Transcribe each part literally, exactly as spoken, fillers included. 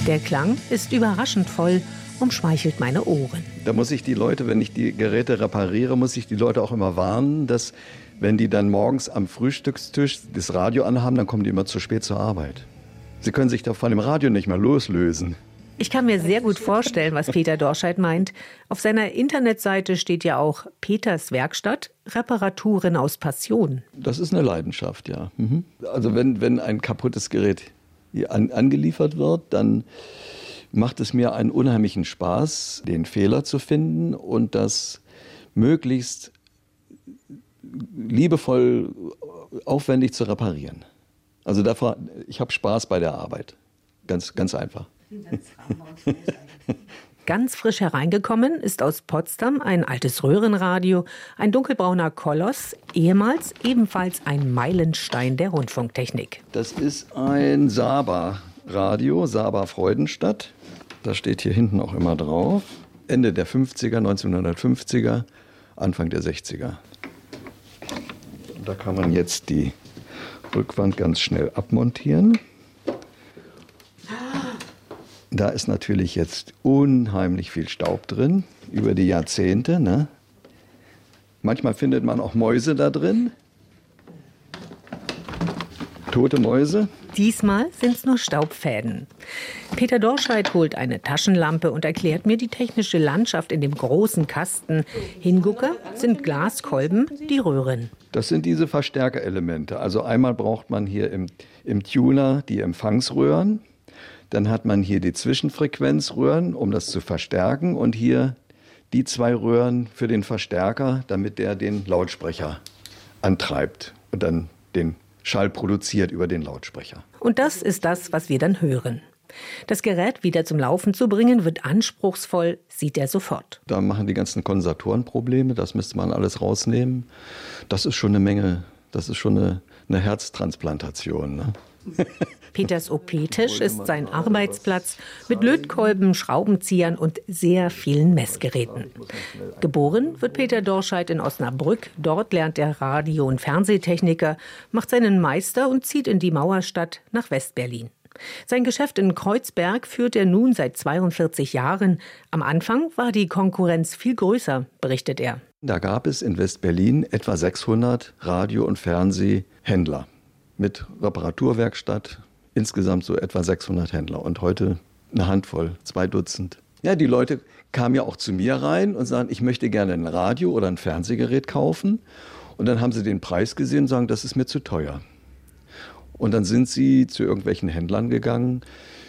Der Klang ist überraschend voll, umschmeichelt meine Ohren. Da muss ich die Leute, wenn ich die Geräte repariere, muss ich die Leute auch immer warnen, dass wenn die dann morgens am Frühstückstisch das Radio anhaben, dann kommen die immer zu spät zur Arbeit. Sie können sich da von dem Radio nicht mehr loslösen. Ich kann mir sehr gut vorstellen, was Peter Dorscheit meint. Auf seiner Internetseite steht ja auch Peters Werkstatt, Reparaturen aus Passion. Das ist eine Leidenschaft, ja. Mhm. Also wenn, wenn ein kaputtes Gerät hier an, angeliefert wird, dann macht es mir einen unheimlichen Spaß, den Fehler zu finden und das möglichst liebevoll, aufwendig zu reparieren. Also davor, ich habe Spaß bei der Arbeit. Ganz, ganz einfach. Ganz frisch hereingekommen ist aus Potsdam ein altes Röhrenradio, ein dunkelbrauner Koloss, ehemals ebenfalls ein Meilenstein der Rundfunktechnik. Das ist ein Saba-Radio, Saba Freudenstadt. Das steht hier hinten auch immer drauf. Ende der fünfziger, neunzehnhundertfünfziger, Anfang der sechziger. Da kann man jetzt die Rückwand ganz schnell abmontieren. Da ist natürlich jetzt unheimlich viel Staub drin, über die Jahrzehnte. Ne? Manchmal findet man auch Mäuse da drin. Tote Mäuse. Diesmal sind es nur Staubfäden. Peter Dorscheit holt eine Taschenlampe und erklärt mir die technische Landschaft in dem großen Kasten. Hingucker sind Glaskolben, die Röhren. Das sind diese Verstärkerelemente. Also einmal braucht man hier im, im Tuner die Empfangsröhren. Dann hat man hier die Zwischenfrequenzröhren, um das zu verstärken. Und hier die zwei Röhren für den Verstärker, damit der den Lautsprecher antreibt und dann den Schall produziert über den Lautsprecher. Und das ist das, was wir dann hören. Das Gerät wieder zum Laufen zu bringen, wird anspruchsvoll, sieht er sofort. Da machen die ganzen Kondensatoren Probleme, das müsste man alles rausnehmen. Das ist schon eine Menge, das ist schon eine, eine Herztransplantation, ne? Peters O P-Tisch ist sein Arbeitsplatz mit Lötkolben, Schraubenziehern und sehr vielen Messgeräten. Geboren wird Peter Dorscheit in Osnabrück. Dort lernt er Radio- und Fernsehtechniker, macht seinen Meister und zieht in die Mauerstadt nach Westberlin. Sein Geschäft in Kreuzberg führt er nun seit zweiundvierzig Jahren. Am Anfang war die Konkurrenz viel größer, berichtet er. Da gab es in Westberlin etwa sechshundert Radio- und Fernsehhändler mit Reparaturwerkstatt. Insgesamt so etwa sechshundert Händler und heute eine Handvoll, zwei Dutzend. Ja, die Leute kamen ja auch zu mir rein und sagen, ich möchte gerne ein Radio oder ein Fernsehgerät kaufen. Und dann haben sie den Preis gesehen und sagen, das ist mir zu teuer. Und dann sind sie zu irgendwelchen Händlern gegangen,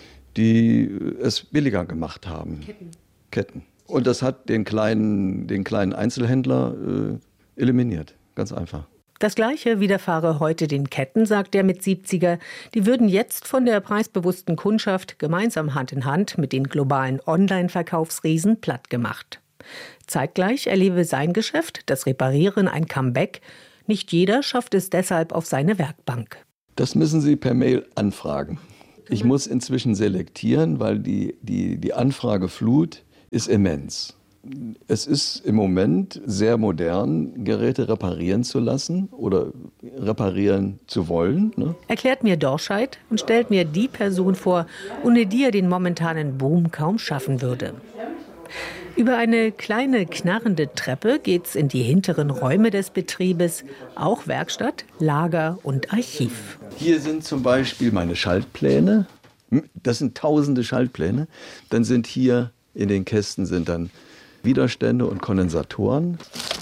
die es billiger gemacht haben. Ketten. Ketten. Und das hat den kleinen, den kleinen Einzelhändler äh, eliminiert, ganz einfach. Das Gleiche widerfahre heute den Ketten, sagt der mit siebziger. Die würden jetzt von der preisbewussten Kundschaft gemeinsam Hand in Hand mit den globalen Online-Verkaufsriesen plattgemacht. Zeitgleich erlebe sein Geschäft, das Reparieren, ein Comeback. Nicht jeder schafft es deshalb auf seine Werkbank. Das müssen Sie per Mail anfragen. Ich muss inzwischen selektieren, weil die, die, die Anfrageflut ist immens. Es ist im Moment sehr modern, Geräte reparieren zu lassen oder reparieren zu wollen. Ne? Erklärt mir Dorscheit und stellt mir die Person vor, ohne die er den momentanen Boom kaum schaffen würde. Über eine kleine, knarrende Treppe geht's in die hinteren Räume des Betriebes, auch Werkstatt, Lager und Archiv. Hier sind zum Beispiel meine Schaltpläne. Das sind tausende Schaltpläne. Dann sind hier in den Kästen sind dann Widerstände und Kondensatoren,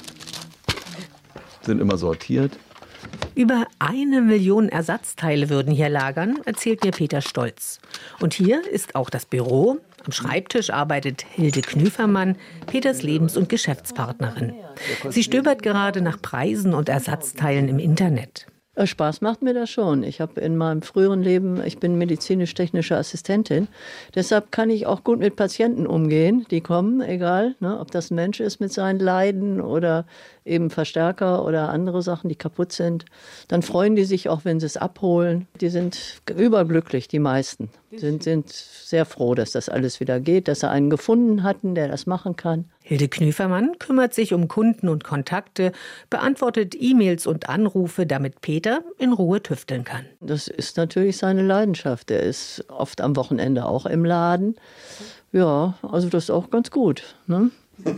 sind immer sortiert. Über eine Million Ersatzteile würden hier lagern, erzählt mir Peter Stolz. Und hier ist auch das Büro. Am Schreibtisch arbeitet Hilde Knüfermann, Peters Lebens- und Geschäftspartnerin. Sie stöbert gerade nach Preisen und Ersatzteilen im Internet. Spaß macht mir das schon. Ich habe in meinem früheren Leben, ich bin medizinisch-technische Assistentin, deshalb kann ich auch gut mit Patienten umgehen, die kommen, egal, ne, ob das ein Mensch ist mit seinen Leiden oder eben Verstärker oder andere Sachen, die kaputt sind. Dann freuen die sich auch, wenn sie es abholen. Die sind überglücklich, die meisten. Sind, sind sehr froh, dass das alles wieder geht, dass sie einen gefunden hatten, der das machen kann. Hilde Knüfermann kümmert sich um Kunden und Kontakte, beantwortet E-Mails und Anrufe, damit Peter in Ruhe tüfteln kann. Das ist natürlich seine Leidenschaft. Er ist oft am Wochenende auch im Laden. Ja, also das ist auch ganz gut. Ne?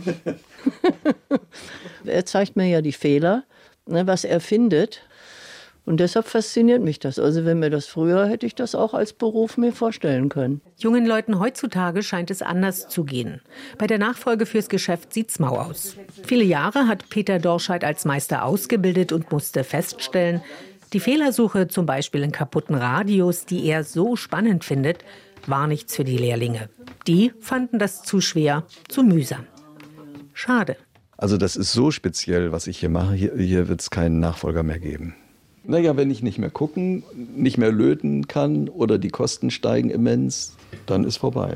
Er zeigt mir ja die Fehler, ne, was er findet. Und deshalb fasziniert mich das. Also wenn mir das früher, hätte ich das auch als Beruf mir vorstellen können. Jungen Leuten heutzutage scheint es anders zu gehen. Bei der Nachfolge fürs Geschäft sieht's mau aus. Viele Jahre hat Peter Dorscheid als Meister ausgebildet und musste feststellen, die Fehlersuche zum Beispiel in kaputten Radios, die er so spannend findet, war nichts für die Lehrlinge. Die fanden das zu schwer, zu mühsam. Schade. Also das ist so speziell, was ich hier mache. Hier, hier wird es keinen Nachfolger mehr geben. Naja, wenn ich nicht mehr gucken, nicht mehr löten kann oder die Kosten steigen immens, dann ist vorbei.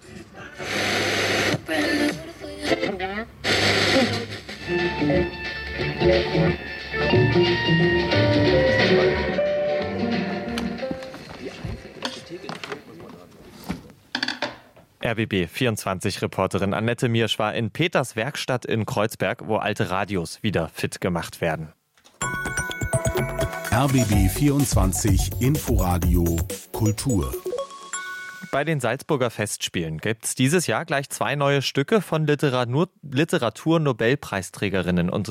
R B B vierundzwanzig-Reporterin Annette Miersch war in Peters Werkstatt in Kreuzberg, wo alte Radios wieder fit gemacht werden. R B B vierundzwanzig Inforadio Kultur. Bei den Salzburger Festspielen gibt es dieses Jahr gleich zwei neue Stücke von Literatur- Literaturnobelpreisträgerinnen und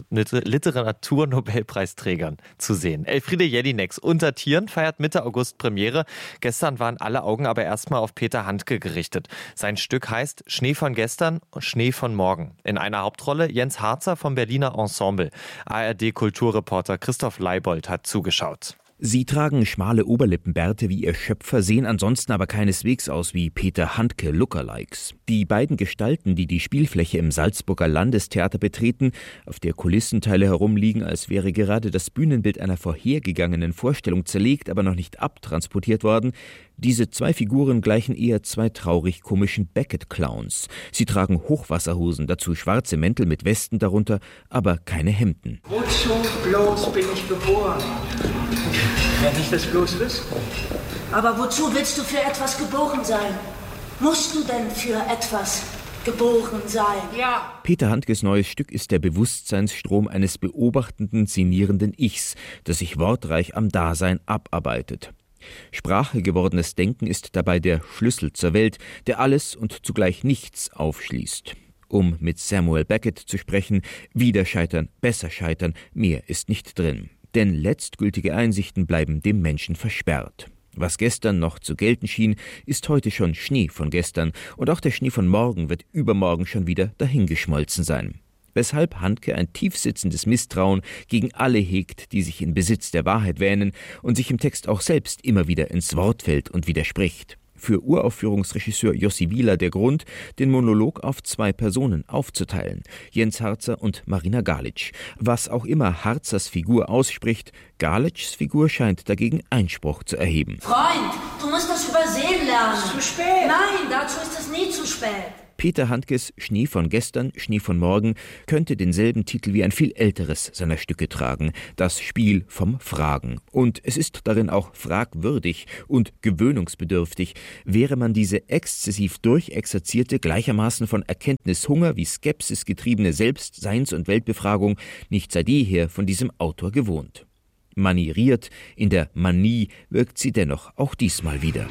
Literaturnobelpreisträgern zu sehen. Elfriede Jelineks Unter Tieren feiert Mitte August Premiere. Gestern waren alle Augen aber erstmal auf Peter Handke gerichtet. Sein Stück heißt Schnee von gestern und Schnee von morgen. In einer Hauptrolle Jens Harzer vom Berliner Ensemble. A R D-Kulturreporter Christoph Leibold hat zugeschaut. Sie tragen schmale Oberlippenbärte wie ihr Schöpfer, sehen ansonsten aber keineswegs aus wie Peter Handke Lookalikes. Die beiden Gestalten, die die Spielfläche im Salzburger Landestheater betreten, auf der Kulissenteile herumliegen, als wäre gerade das Bühnenbild einer vorhergegangenen Vorstellung zerlegt, aber noch nicht abtransportiert worden. Diese zwei Figuren gleichen eher zwei traurig komischen Beckett-Clowns. Sie tragen Hochwasserhosen, dazu schwarze Mäntel mit Westen darunter, aber keine Hemden. Wozu bloß bin ich geboren? Wenn ich das bloß wüsste. Aber wozu willst du für etwas geboren sein? Musst du denn für etwas geboren sein? Ja. Peter Handkes neues Stück ist der Bewusstseinsstrom eines beobachtenden, sinnierenden Ichs, das sich wortreich am Dasein abarbeitet. Sprache gewordenes Denken ist dabei der Schlüssel zur Welt, der alles und zugleich nichts aufschließt. Um mit Samuel Beckett zu sprechen, wieder scheitern, besser scheitern, mehr ist nicht drin. Denn letztgültige Einsichten bleiben dem Menschen versperrt. Was gestern noch zu gelten schien, ist heute schon Schnee von gestern, und auch der Schnee von morgen wird übermorgen schon wieder dahingeschmolzen sein. Weshalb Handke ein tiefsitzendes Misstrauen gegen alle hegt, die sich in Besitz der Wahrheit wähnen und sich im Text auch selbst immer wieder ins Wort fällt und widerspricht. Für Uraufführungsregisseur Jussi Wieler der Grund, den Monolog auf zwei Personen aufzuteilen, Jens Harzer und Marina Galic. Was auch immer Harzers Figur ausspricht, Galics Figur scheint dagegen Einspruch zu erheben. Freund, du musst das übersehen lernen. Zu spät. Nein, dazu ist es nie zu spät. Peter Handkes Schnee von gestern, Schnee von morgen könnte denselben Titel wie ein viel älteres seiner Stücke tragen, das Spiel vom Fragen. Und es ist darin auch fragwürdig und gewöhnungsbedürftig, wäre man diese exzessiv durchexerzierte, gleichermaßen von Erkenntnishunger wie Skepsis getriebene Selbstseins- und Weltbefragung nicht seit jeher von diesem Autor gewohnt. Manieriert, in der Manie wirkt sie dennoch auch diesmal wieder.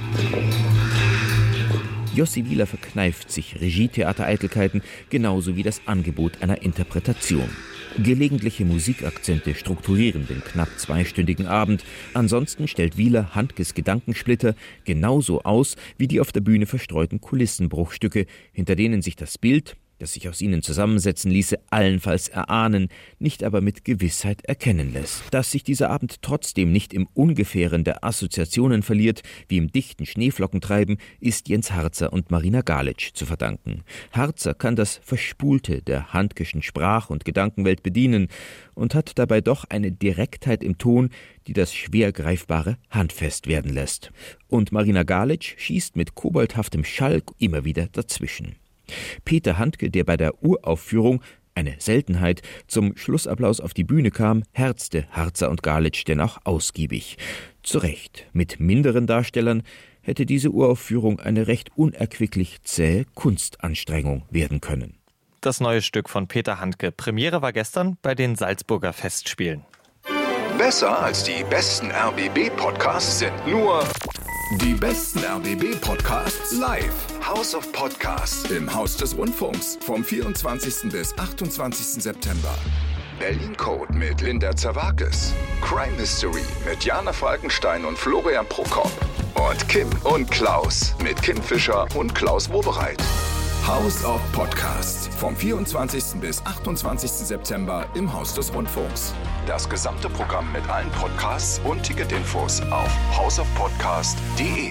Jussi Wieler verkneift sich Regietheatereitelkeiten genauso wie das Angebot einer Interpretation. Gelegentliche Musikakzente strukturieren den knapp zweistündigen Abend. Ansonsten stellt Wieler Handkes Gedankensplitter genauso aus wie die auf der Bühne verstreuten Kulissenbruchstücke, hinter denen sich das Bild, das sich aus ihnen zusammensetzen ließe, allenfalls erahnen, nicht aber mit Gewissheit erkennen lässt. Dass sich dieser Abend trotzdem nicht im Ungefähren der Assoziationen verliert, wie im dichten Schneeflockentreiben, ist Jens Harzer und Marina Galic zu verdanken. Harzer kann das Verspulte der Handkeschen Sprach- und Gedankenwelt bedienen und hat dabei doch eine Direktheit im Ton, die das schwer Greifbare handfest werden lässt. Und Marina Galic schießt mit koboldhaftem Schall immer wieder dazwischen. Peter Handke, der bei der Uraufführung, eine Seltenheit, zum Schlussapplaus auf die Bühne kam, herzte Harzer und Galic denn auch ausgiebig. Zu Recht, mit minderen Darstellern hätte diese Uraufführung eine recht unerquicklich zähe Kunstanstrengung werden können. das neue Stück von Peter Handke. Premiere war gestern bei den Salzburger Festspielen. Besser als die besten R B B-Podcasts sind nur die besten R B B-Podcasts live. House of Podcasts im Haus des Rundfunks vom vierundzwanzigsten bis achtundzwanzigsten September. Berlin Code mit Linda Zerwakis. Crime History mit Jana Falkenstein und Florian Prokop. Und Kim und Klaus mit Kim Fischer und Klaus Wowereit. House of Podcasts vom vierundzwanzigsten bis achtundzwanzigsten September im Haus des Rundfunks. Das gesamte Programm mit allen Podcasts und Ticketinfos auf house of podcast punkt de.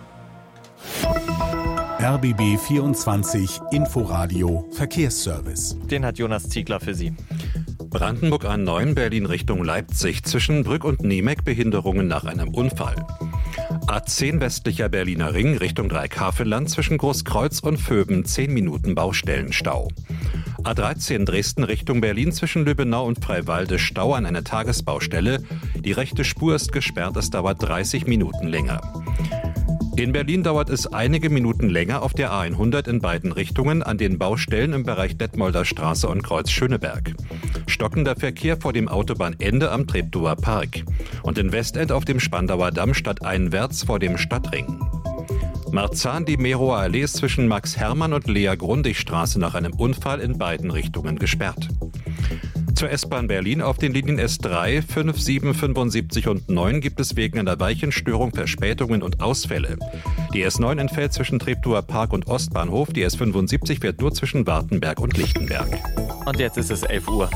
R B B vierundzwanzig Inforadio Verkehrsservice. Den hat Jonas Ziegler für Sie. Brandenburg A neun Berlin Richtung Leipzig. Zwischen Brück und Niemeck Behinderungen nach einem Unfall. A zehn westlicher Berliner Ring Richtung Dreieckhavelland zwischen Großkreuz und Vöben zehn Minuten Baustellenstau. A dreizehn Dresden Richtung Berlin zwischen Lübbenau und Freiwalde Stau an einer Tagesbaustelle. Die rechte Spur ist gesperrt, es dauert dreißig Minuten länger. In Berlin dauert es einige Minuten länger auf der A hundert in beiden Richtungen an den Baustellen im Bereich Detmolder Straße und Kreuz Schöneberg. Stockender Verkehr vor dem Autobahnende am Treptower Park. Und in Westend auf dem Spandauer Damm stadteinwärts vor dem Stadtring. Marzahn, die Merower Allee ist zwischen Max-Hermann und Lea-Grundig-Straße nach einem Unfall in beiden Richtungen gesperrt. Zur S-Bahn Berlin auf den Linien S drei, fünf, sieben, fünfundsiebzig und neun gibt es wegen einer Weichenstörung Verspätungen und Ausfälle. Die S neun entfällt zwischen Treptower Park und Ostbahnhof, die S fünfundsiebzig fährt nur zwischen Wartenberg und Lichtenberg. Und jetzt ist es elf Uhr.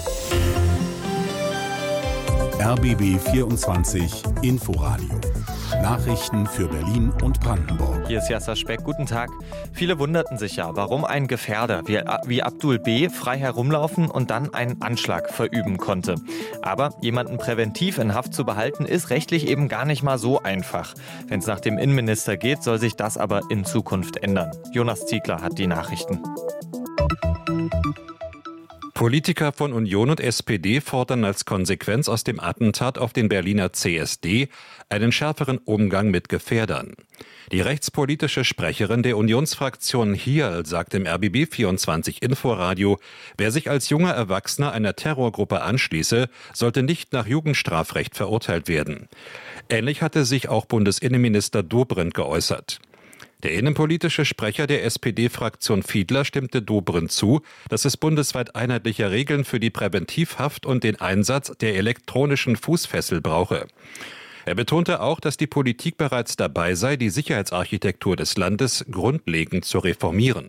R B B vierundzwanzig Inforadio. Nachrichten für Berlin und Brandenburg. Hier ist Jasser Speck, guten Tag. Viele wunderten sich ja, warum ein Gefährder wie, wie Abdul B. frei herumlaufen und dann einen Anschlag verüben konnte. Aber jemanden präventiv in Haft zu behalten, ist rechtlich eben gar nicht mal so einfach. Wenn es nach dem Innenminister geht, soll sich das aber in Zukunft ändern. Jonas Ziegler hat die Nachrichten. Politiker von Union und S P D fordern als Konsequenz aus dem Attentat auf den Berliner C S D einen schärferen Umgang mit Gefährdern. Die rechtspolitische Sprecherin der Unionsfraktion Hierl sagt im R B B vierundzwanzig Inforadio, wer sich als junger Erwachsener einer Terrorgruppe anschließe, sollte nicht nach Jugendstrafrecht verurteilt werden. Ähnlich hatte sich auch Bundesinnenminister Dobrindt geäußert. Der innenpolitische Sprecher der S P D-Fraktion Fiedler stimmte Dobrindt zu, dass es bundesweit einheitliche Regeln für die Präventivhaft und den Einsatz der elektronischen Fußfessel brauche. Er betonte auch, dass die Politik bereits dabei sei, die Sicherheitsarchitektur des Landes grundlegend zu reformieren.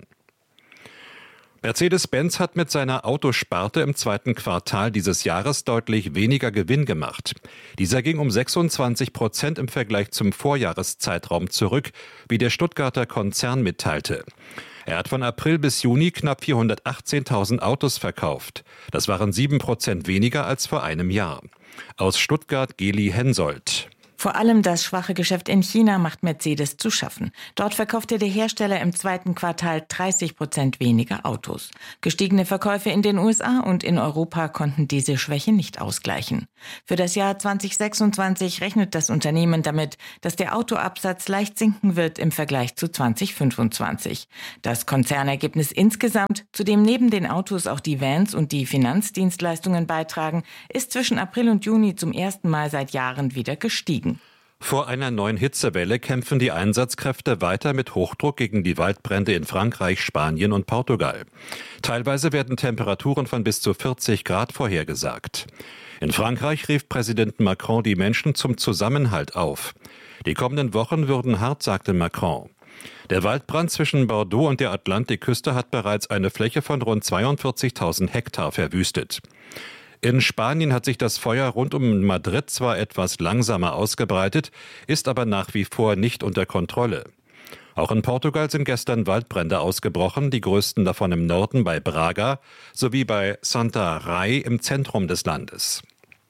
Mercedes-Benz hat mit seiner Autosparte im zweiten Quartal dieses Jahres deutlich weniger Gewinn gemacht. Dieser ging um sechsundzwanzig Prozent im Vergleich zum Vorjahreszeitraum zurück, wie der Stuttgarter Konzern mitteilte. Er hat von April bis Juni knapp vierhundertachtzehntausend Autos verkauft. Das waren sieben Prozent weniger als vor einem Jahr. Aus Stuttgart Geli Hensoldt. Vor allem das schwache Geschäft in China macht Mercedes zu schaffen. Dort verkaufte der Hersteller im zweiten Quartal dreißig Prozent weniger Autos. Gestiegene Verkäufe in den U S A und in Europa konnten diese Schwäche nicht ausgleichen. Für das Jahr zweitausendsechsundzwanzig rechnet das Unternehmen damit, dass der Autoabsatz leicht sinken wird im Vergleich zu zweitausendfünfundzwanzig. Das Konzernergebnis insgesamt, zu dem neben den Autos auch die Vans und die Finanzdienstleistungen beitragen, ist zwischen April und Juni zum ersten Mal seit Jahren wieder gestiegen. Vor einer neuen Hitzewelle kämpfen die Einsatzkräfte weiter mit Hochdruck gegen die Waldbrände in Frankreich, Spanien und Portugal. Teilweise werden Temperaturen von bis zu vierzig Grad vorhergesagt. In Frankreich rief Präsident Macron die Menschen zum Zusammenhalt auf. Die kommenden Wochen würden hart, sagte Macron. Der Waldbrand zwischen Bordeaux und der Atlantikküste hat bereits eine Fläche von rund zweiundvierzigtausend Hektar verwüstet. In Spanien hat sich das Feuer rund um Madrid zwar etwas langsamer ausgebreitet, ist aber nach wie vor nicht unter Kontrolle. Auch in Portugal sind gestern Waldbrände ausgebrochen, die größten davon im Norden bei Braga sowie bei Santarém im Zentrum des Landes.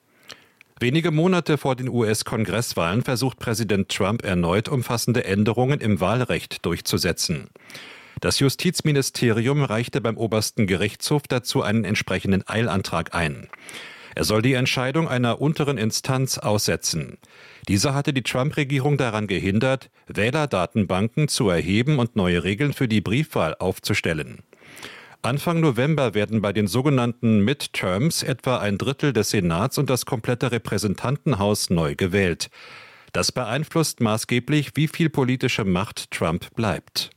Wenige Monate vor den U S-Kongresswahlen versucht Präsident Trump erneut umfassende Änderungen im Wahlrecht durchzusetzen. Das Justizministerium reichte beim obersten Gerichtshof dazu einen entsprechenden Eilantrag ein. Er soll die Entscheidung einer unteren Instanz aussetzen. Diese hatte die Trump-Regierung daran gehindert, Wählerdatenbanken zu erheben und neue Regeln für die Briefwahl aufzustellen. Anfang November werden bei den sogenannten Midterms etwa ein Drittel des Senats und das komplette Repräsentantenhaus neu gewählt. Das beeinflusst maßgeblich, wie viel politische Macht Trump bleibt.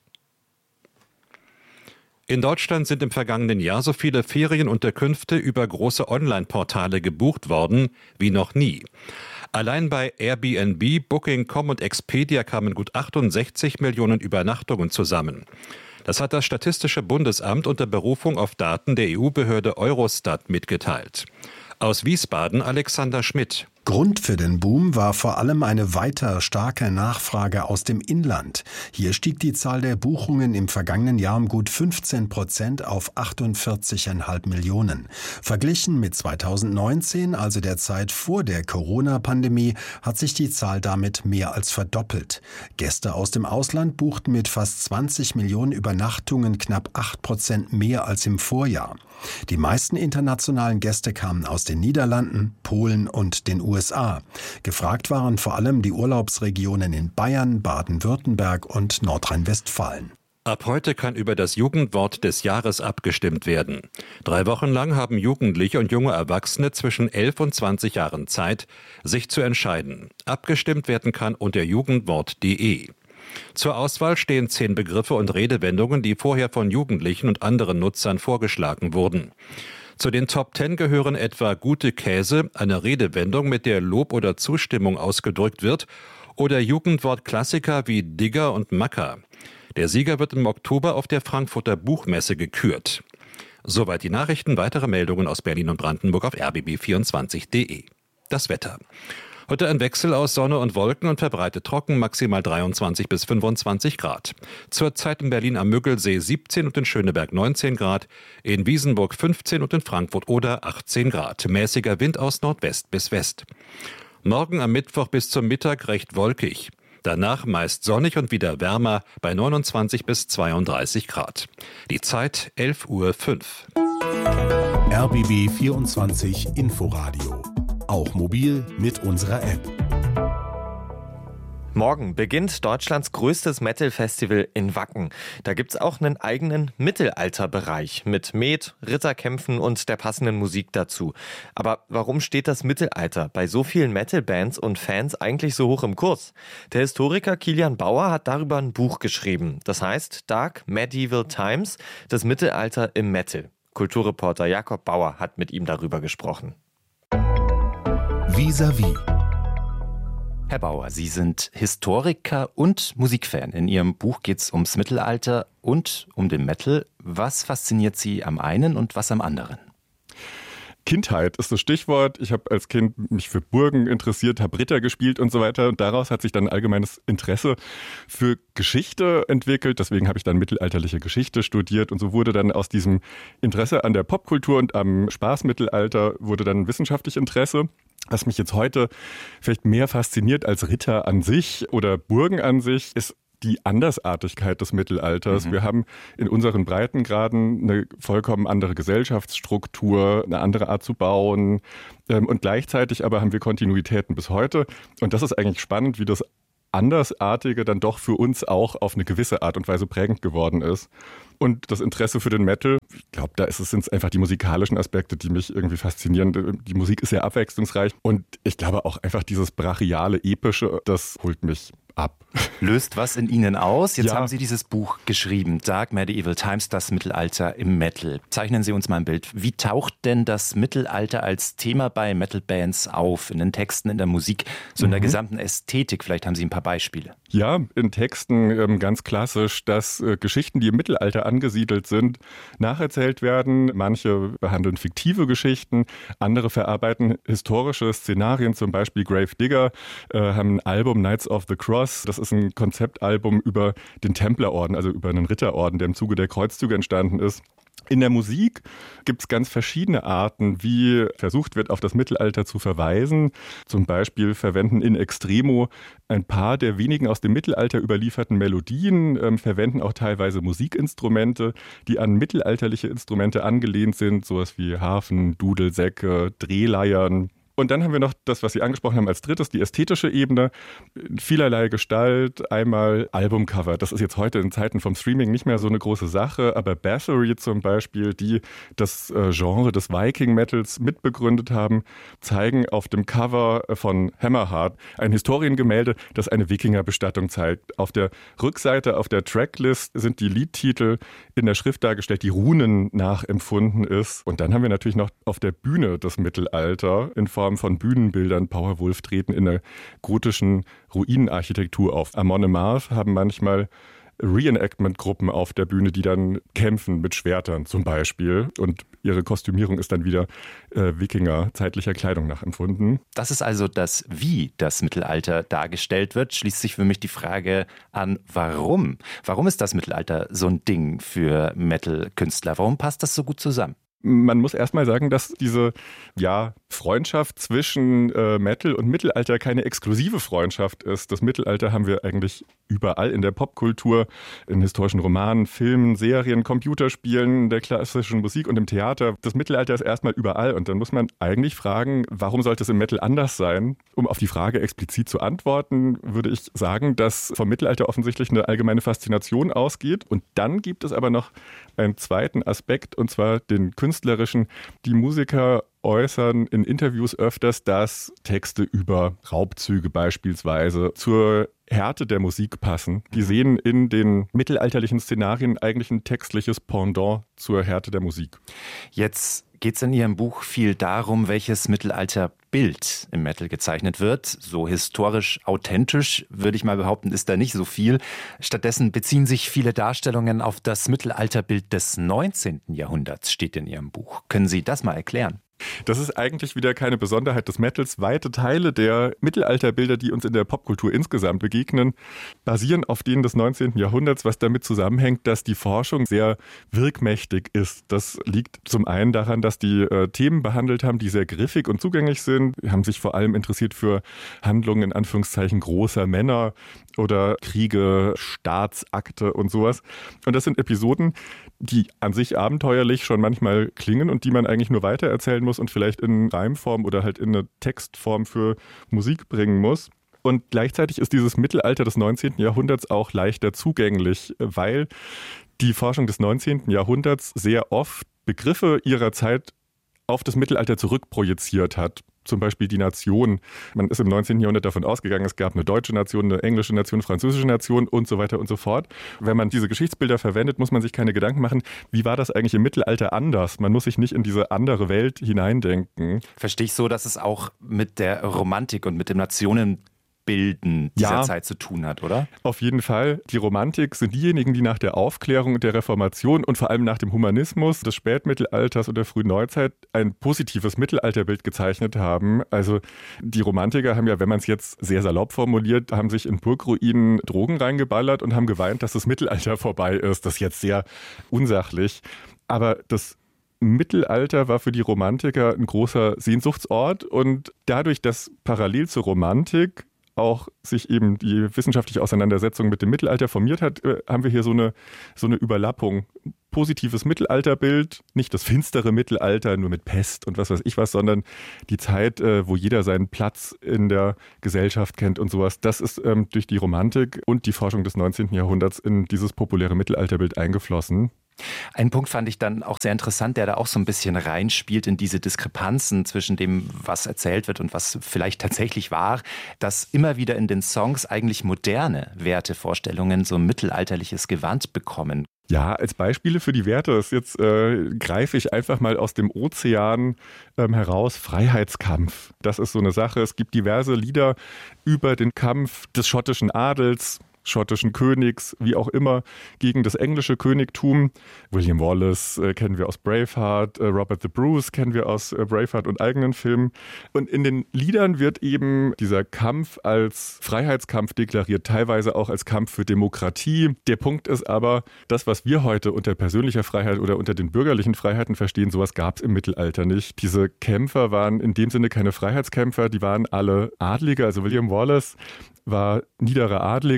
In Deutschland sind im vergangenen Jahr so viele Ferienunterkünfte über große Online-Portale gebucht worden wie noch nie. Allein bei Airbnb, Booking Punkt com und Expedia kamen gut achtundsechzig Millionen Übernachtungen zusammen. Das hat das Statistische Bundesamt unter Berufung auf Daten der E U-Behörde Eurostat mitgeteilt. Aus Wiesbaden Alexander Schmidt. Grund für den Boom war vor allem eine weiter starke Nachfrage aus dem Inland. Hier stieg die Zahl der Buchungen im vergangenen Jahr um gut fünfzehn Prozent auf achtundvierzig Komma fünf Millionen. Verglichen mit zweitausendneunzehn, also der Zeit vor der Corona-Pandemie, hat sich die Zahl damit mehr als verdoppelt. Gäste aus dem Ausland buchten mit fast zwanzig Millionen Übernachtungen knapp acht Prozent mehr als im Vorjahr. Die meisten internationalen Gäste kamen aus den Niederlanden, Polen und den U S A. Gefragt waren vor allem die Urlaubsregionen in Bayern, Baden-Württemberg und Nordrhein-Westfalen. Ab heute kann über das Jugendwort des Jahres abgestimmt werden. Drei Wochen lang haben Jugendliche und junge Erwachsene zwischen elf und zwanzig Jahren Zeit, sich zu entscheiden. Abgestimmt werden kann unter jugendwort punkt de. Zur Auswahl stehen zehn Begriffe und Redewendungen, die vorher von Jugendlichen und anderen Nutzern vorgeschlagen wurden. Zu den Top Ten gehören etwa gute Käse, eine Redewendung, mit der Lob oder Zustimmung ausgedrückt wird, oder Jugendwortklassiker wie Digger und Macker. Der Sieger wird im Oktober auf der Frankfurter Buchmesse gekürt. Soweit die Nachrichten, weitere Meldungen aus Berlin und Brandenburg auf r b b vierundzwanzig punkt de. Das Wetter. Heute ein Wechsel aus Sonne und Wolken und verbreitet trocken, maximal dreiundzwanzig bis fünfundzwanzig Grad. Zurzeit in Berlin am Müggelsee siebzehn und in Schöneberg neunzehn Grad, in Wiesenburg fünfzehn und in Frankfurt oder achtzehn Grad. Mäßiger Wind aus Nordwest bis West. Morgen am Mittwoch bis zum Mittag recht wolkig. Danach meist sonnig und wieder wärmer bei neunundzwanzig bis zweiunddreißig Grad. Die Zeit elf Uhr fünf. R B B vierundzwanzig Inforadio. Auch mobil mit unserer App. Morgen beginnt Deutschlands größtes Metal-Festival in Wacken. Da gibt's auch einen eigenen Mittelalterbereich mit Met, Ritterkämpfen und der passenden Musik dazu. Aber warum steht das Mittelalter bei so vielen Metal-Bands und Fans eigentlich so hoch im Kurs? Der Historiker Kilian Bauer hat darüber ein Buch geschrieben. Das heißt Dark Medieval Times, das Mittelalter im Metal. Kulturreporter Jakob Bauer hat mit ihm darüber gesprochen. Vis-à-vis. Herr Bauer, Sie sind Historiker und Musikfan. In Ihrem Buch geht es ums Mittelalter und um den Metal. Was fasziniert Sie am einen und was am anderen? Kindheit ist das Stichwort. Ich habe als Kind mich für Burgen interessiert, habe Ritter gespielt und so weiter. Und daraus hat sich dann ein allgemeines Interesse für Geschichte entwickelt. Deswegen habe ich dann mittelalterliche Geschichte studiert. Und so wurde dann aus diesem Interesse an der Popkultur und am Spaßmittelalter wurde dann wissenschaftlich Interesse. Was mich jetzt heute vielleicht mehr fasziniert als Ritter an sich oder Burgen an sich, ist die Andersartigkeit des Mittelalters. Mhm. Wir haben in unseren Breitengraden eine vollkommen andere Gesellschaftsstruktur, eine andere Art zu bauen ähm, und gleichzeitig aber haben wir Kontinuitäten bis heute. Und das ist eigentlich spannend, wie das Andersartige dann doch für uns auch auf eine gewisse Art und Weise prägend geworden ist. Und das Interesse für den Metal, ich glaube, da sind es einfach die musikalischen Aspekte, die mich irgendwie faszinieren. Die Musik ist sehr abwechslungsreich und ich glaube auch einfach dieses brachiale, epische, das holt mich ab. Löst was in Ihnen aus? Jetzt ja. haben Sie dieses Buch geschrieben, Dark Medieval Times, das Mittelalter im Metal. Zeichnen Sie uns mal ein Bild. Wie taucht denn das Mittelalter als Thema bei Metal-Bands auf? In den Texten, in der Musik, so in der mhm. gesamten Ästhetik? Vielleicht haben Sie ein paar Beispiele. Ja, in Texten ähm, ganz klassisch, dass äh, Geschichten, die im Mittelalter angesiedelt sind, nacherzählt werden. Manche behandeln fiktive Geschichten, andere verarbeiten historische Szenarien, zum Beispiel Grave Digger äh, haben ein Album Knights of the Cross. Das ist ein Konzeptalbum über den Templerorden, also über einen Ritterorden, der im Zuge der Kreuzzüge entstanden ist. In der Musik gibt es ganz verschiedene Arten, wie versucht wird, auf das Mittelalter zu verweisen. Zum Beispiel verwenden in extremo ein paar der wenigen aus dem Mittelalter überlieferten Melodien, ähm, verwenden auch teilweise Musikinstrumente, die an mittelalterliche Instrumente angelehnt sind, sowas wie Harfen, Dudelsäcke, Drehleiern. Und dann haben wir noch das, was Sie angesprochen haben als drittes, die ästhetische Ebene. Vielerlei Gestalt, einmal Albumcover. Das ist jetzt heute in Zeiten vom Streaming nicht mehr so eine große Sache, aber Bathory zum Beispiel, die das Genre des Viking-Metals mitbegründet haben, zeigen auf dem Cover von Hammerheart ein Historiengemälde, das eine Wikingerbestattung zeigt. Auf der Rückseite, auf der Tracklist sind die Liedtitel in der Schrift dargestellt, die Runen nachempfunden ist. Und dann haben wir natürlich noch auf der Bühne das Mittelalter in Form von Bühnenbildern. Powerwolf treten in der gotischen Ruinenarchitektur auf. Amon Amarth haben manchmal Reenactment-Gruppen auf der Bühne, die dann kämpfen mit Schwertern zum Beispiel. Und ihre Kostümierung ist dann wieder äh, Wikinger zeitlicher Kleidung nachempfunden. Das ist also das, wie das Mittelalter dargestellt wird. Schließt sich für mich die Frage an, warum? Warum ist das Mittelalter so ein Ding für Metal-Künstler? Warum passt das so gut zusammen? Man muss erstmal sagen, dass diese ja, Freundschaft zwischen äh, Metal und Mittelalter keine exklusive Freundschaft ist. Das Mittelalter haben wir eigentlich überall in der Popkultur, in historischen Romanen, Filmen, Serien, Computerspielen, der klassischen Musik und im Theater. Das Mittelalter ist erstmal überall und dann muss man eigentlich fragen, warum sollte es im Metal anders sein? Um auf die Frage explizit zu antworten, würde ich sagen, dass vom Mittelalter offensichtlich eine allgemeine Faszination ausgeht. Und dann gibt es aber noch einen zweiten Aspekt, und zwar den künstlerischen. Die Musiker äußern in Interviews öfters, dass Texte über Raubzüge beispielsweise zur Härte der Musik passen. Die sehen in den mittelalterlichen Szenarien eigentlich ein textliches Pendant zur Härte der Musik. Jetzt geht es in Ihrem Buch viel darum, welches Mittelalterbild im Metal gezeichnet wird. So historisch authentisch, würde ich mal behaupten, ist da nicht so viel. Stattdessen beziehen sich viele Darstellungen auf das Mittelalterbild des neunzehnten Jahrhunderts, steht in Ihrem Buch. Können Sie das mal erklären? Das ist eigentlich wieder keine Besonderheit des Metals. Weite Teile der Mittelalterbilder, die uns in der Popkultur insgesamt begegnen, basieren auf denen des neunzehnten Jahrhunderts, was damit zusammenhängt, dass die Forschung sehr wirkmächtig ist. Das liegt zum einen daran, dass die äh, Themen behandelt haben, die sehr griffig und zugänglich sind. Die haben sich vor allem interessiert für Handlungen in Anführungszeichen großer Männer oder Kriege, Staatsakte und sowas. Und das sind Episoden, die an sich abenteuerlich schon manchmal klingen und die man eigentlich nur weitererzählen muss und vielleicht in Reimform oder halt in eine Textform für Musik bringen muss. Und gleichzeitig ist dieses Mittelalter des neunzehnten Jahrhunderts auch leichter zugänglich, weil die Forschung des neunzehnten Jahrhunderts sehr oft Begriffe ihrer Zeit auf das Mittelalter zurückprojiziert hat. Zum Beispiel die Nation. Man ist im neunzehnten Jahrhundert davon ausgegangen, es gab eine deutsche Nation, eine englische Nation, eine französische Nation und so weiter und so fort. Wenn man diese Geschichtsbilder verwendet, muss man sich keine Gedanken machen, wie war das eigentlich im Mittelalter anders? Man muss sich nicht in diese andere Welt hineindenken. Verstehe ich so, dass es auch mit der Romantik und mit dem Nationenbilden dieser ja, Zeit zu tun hat, oder? Auf jeden Fall. Die Romantik sind diejenigen, die nach der Aufklärung und der Reformation und vor allem nach dem Humanismus des Spätmittelalters und der frühen Neuzeit ein positives Mittelalterbild gezeichnet haben. Also die Romantiker haben ja, wenn man es jetzt sehr salopp formuliert, haben sich in Burgruinen Drogen reingeballert und haben geweint, dass das Mittelalter vorbei ist. Das ist jetzt sehr unsachlich. Aber das Mittelalter war für die Romantiker ein großer Sehnsuchtsort und dadurch, dass parallel zur Romantik auch sich eben die wissenschaftliche Auseinandersetzung mit dem Mittelalter formiert hat, haben wir hier so eine, so eine Überlappung. Positives Mittelalterbild, nicht das finstere Mittelalter, nur mit Pest und was weiß ich was, sondern die Zeit, wo jeder seinen Platz in der Gesellschaft kennt und sowas. Das ist ähm, durch die Romantik und die Forschung des neunzehnten Jahrhunderts in dieses populäre Mittelalterbild eingeflossen. Einen Punkt fand ich dann auch sehr interessant, der da auch so ein bisschen reinspielt in diese Diskrepanzen zwischen dem, was erzählt wird und was vielleicht tatsächlich war, dass immer wieder in den Songs eigentlich moderne Wertevorstellungen so ein mittelalterliches Gewand bekommen. Ja, als Beispiele für die Werte ist jetzt äh, greife ich einfach mal aus dem Ozean ähm, heraus Freiheitskampf. Das ist so eine Sache. Es gibt diverse Lieder über den Kampf des schottischen Adels, schottischen Königs, wie auch immer, gegen das englische Königtum. William Wallace äh, kennen wir aus Braveheart, äh, Robert the Bruce kennen wir aus äh, Braveheart und eigenen Filmen. Und in den Liedern wird eben dieser Kampf als Freiheitskampf deklariert, teilweise auch als Kampf für Demokratie. Der Punkt ist aber, das, was wir heute unter persönlicher Freiheit oder unter den bürgerlichen Freiheiten verstehen, sowas gab es im Mittelalter nicht. Diese Kämpfer waren in dem Sinne keine Freiheitskämpfer, die waren alle Adlige, also William Wallace war niederer Adliger und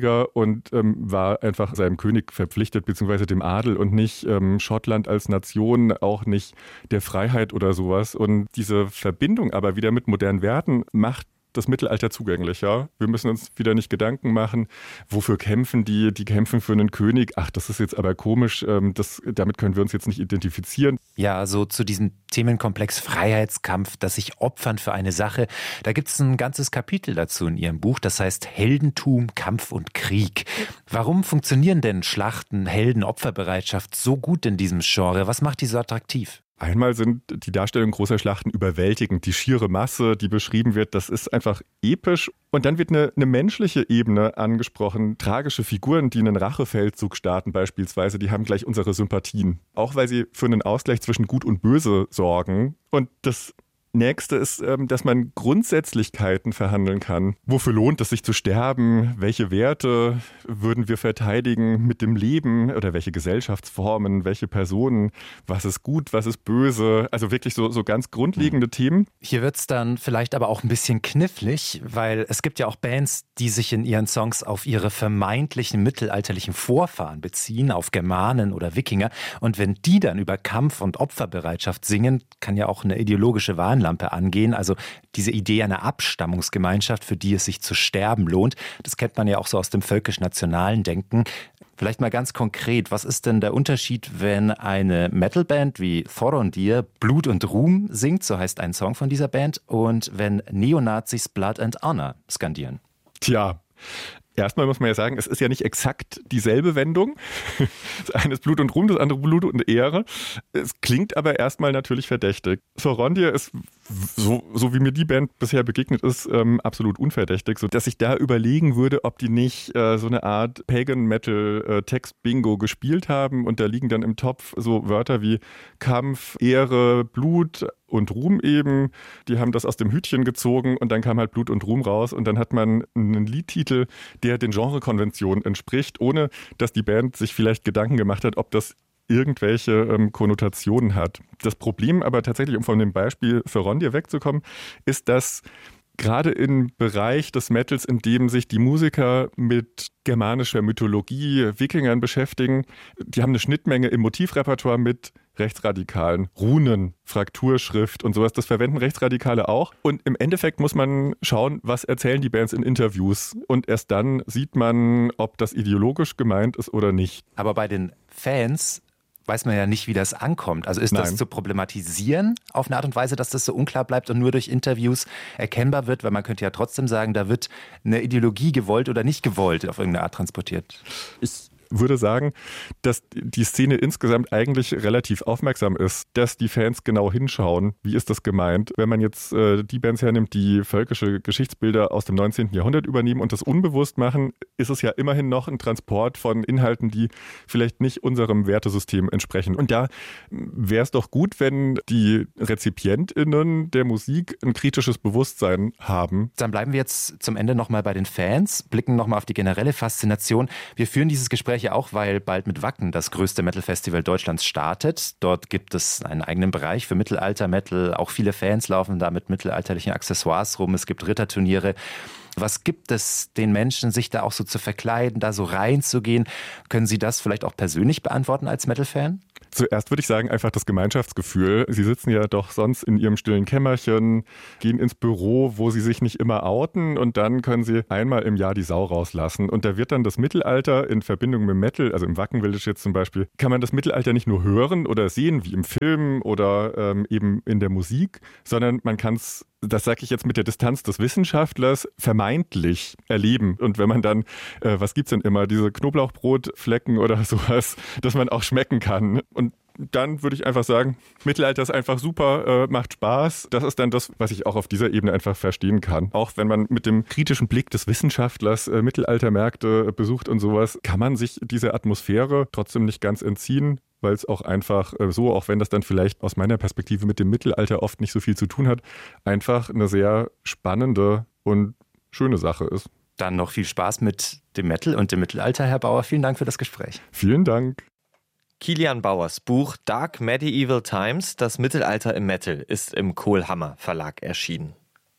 und ähm, war einfach seinem König verpflichtet, beziehungsweise dem Adel und nicht ähm, Schottland als Nation, auch nicht der Freiheit oder sowas. Und diese Verbindung aber wieder mit modernen Werten macht das Mittelalter zugänglicher. Wir müssen uns wieder nicht Gedanken machen, wofür kämpfen die? Die kämpfen für einen König. Ach, das ist jetzt aber komisch. Das, damit können wir uns jetzt nicht identifizieren. Ja, so zu diesem Themenkomplex Freiheitskampf, das sich opfern für eine Sache. Da gibt es ein ganzes Kapitel dazu in Ihrem Buch. Das heißt Heldentum, Kampf und Krieg. Warum funktionieren denn Schlachten, Helden, Opferbereitschaft so gut in diesem Genre? Was macht die so attraktiv? Einmal sind die Darstellungen großer Schlachten überwältigend. Die schiere Masse, die beschrieben wird, das ist einfach episch. Und dann wird eine, eine menschliche Ebene angesprochen. Tragische Figuren, die einen Rachefeldzug starten beispielsweise, die haben gleich unsere Sympathien. Auch weil sie für einen Ausgleich zwischen Gut und Böse sorgen. Und das Nächste ist, dass man Grundsätzlichkeiten verhandeln kann. Wofür lohnt es sich zu sterben? Welche Werte würden wir verteidigen mit dem Leben? Oder welche Gesellschaftsformen, welche Personen? Was ist gut, was ist böse? Also wirklich so, so ganz grundlegende Themen. Hier wird es dann vielleicht aber auch ein bisschen knifflig, weil es gibt ja auch Bands, die sich in ihren Songs auf ihre vermeintlichen mittelalterlichen Vorfahren beziehen, auf Germanen oder Wikinger. Und wenn die dann über Kampf und Opferbereitschaft singen, kann ja auch eine ideologische Warnlampe angehen. Also diese Idee einer Abstammungsgemeinschaft, für die es sich zu sterben lohnt, das kennt man ja auch so aus dem völkisch-nationalen Denken. Vielleicht mal ganz konkret, was ist denn der Unterschied, wenn eine Metalband wie Thorondir Blut und Ruhm singt, so heißt ein Song von dieser Band, und wenn Neonazis Blood and Honor skandieren? Tja, erstmal muss man ja sagen, es ist ja nicht exakt dieselbe Wendung. Das eine ist Blut und Ruhm, das andere Blut und Ehre. Es klingt aber erstmal natürlich verdächtig. Thorondir ist, so, so wie mir die Band bisher begegnet ist, ähm, absolut unverdächtig, sodass ich da überlegen würde, ob die nicht äh, so eine Art Pagan-Metal-Text-Bingo gespielt haben und da liegen dann im Topf so Wörter wie Kampf, Ehre, Blut und Ruhm eben. Die haben das aus dem Hütchen gezogen und dann kam halt Blut und Ruhm raus und dann hat man einen Liedtitel, der den Genrekonventionen entspricht, ohne dass die Band sich vielleicht Gedanken gemacht hat, ob das irgendwelche ähm, Konnotationen hat. Das Problem aber tatsächlich, um von dem Beispiel Thorondir wegzukommen, ist, dass gerade im Bereich des Metals, in dem sich die Musiker mit germanischer Mythologie, Wikingern beschäftigen, die haben eine Schnittmenge im Motivrepertoire mit Rechtsradikalen, Runen, Frakturschrift und sowas. Das verwenden Rechtsradikale auch. Und im Endeffekt muss man schauen, was erzählen die Bands in Interviews. Und erst dann sieht man, ob das ideologisch gemeint ist oder nicht. Aber bei den Fans weiß man ja nicht, wie das ankommt. Also ist Nein. das zu problematisieren auf eine Art und Weise, dass das so unklar bleibt und nur durch Interviews erkennbar wird? Weil man könnte ja trotzdem sagen, da wird eine Ideologie gewollt oder nicht gewollt auf irgendeine Art transportiert. Ich würde sagen, dass die Szene insgesamt eigentlich relativ aufmerksam ist, dass die Fans genau hinschauen, wie ist das gemeint. Wenn man jetzt äh, die Bands hernimmt, die völkische Geschichtsbilder aus dem neunzehnten Jahrhundert übernehmen und das unbewusst machen, ist es ja immerhin noch ein Transport von Inhalten, die vielleicht nicht unserem Wertesystem entsprechen. Und da wäre es doch gut, wenn die RezipientInnen der Musik ein kritisches Bewusstsein haben. Dann bleiben wir jetzt zum Ende nochmal bei den Fans, blicken nochmal auf die generelle Faszination. Wir führen dieses Gespräch ja auch, weil bald mit Wacken das größte Metal-Festival Deutschlands startet. Dort gibt es einen eigenen Bereich für Mittelalter-Metal. Auch viele Fans laufen da mit mittelalterlichen Accessoires rum. Es gibt Ritterturniere. Was gibt es den Menschen, sich da auch so zu verkleiden, da so reinzugehen? Können Sie das vielleicht auch persönlich beantworten als Metal-Fan? Zuerst würde ich sagen, einfach das Gemeinschaftsgefühl. Sie sitzen ja doch sonst in Ihrem stillen Kämmerchen, gehen ins Büro, wo Sie sich nicht immer outen und dann können Sie einmal im Jahr die Sau rauslassen. Und da wird dann das Mittelalter in Verbindung mit Metal, also im Wacken Village jetzt zum Beispiel, kann man das Mittelalter nicht nur hören oder sehen, wie im Film oder ähm, eben in der Musik, sondern man kann es, das sage ich jetzt mit der Distanz des Wissenschaftlers, vermeintlich erleben. Und wenn man dann, äh, was gibt's denn immer, diese Knoblauchbrotflecken oder sowas, dass man auch schmecken kann. Und dann würde ich einfach sagen, Mittelalter ist einfach super, äh, macht Spaß. Das ist dann das, was ich auch auf dieser Ebene einfach verstehen kann. Auch wenn man mit dem kritischen Blick des Wissenschaftlers äh, Mittelaltermärkte äh, besucht und sowas, kann man sich dieser Atmosphäre trotzdem nicht ganz entziehen, weil es auch einfach äh, so, auch wenn das dann vielleicht aus meiner Perspektive mit dem Mittelalter oft nicht so viel zu tun hat, einfach eine sehr spannende und schöne Sache ist. Dann noch viel Spaß mit dem Metal und dem Mittelalter, Herr Bauer. Vielen Dank für das Gespräch. Vielen Dank. Kilian Bauers Buch Dark Medieval Times, das Mittelalter im Metal, ist im Kohlhammer Verlag erschienen.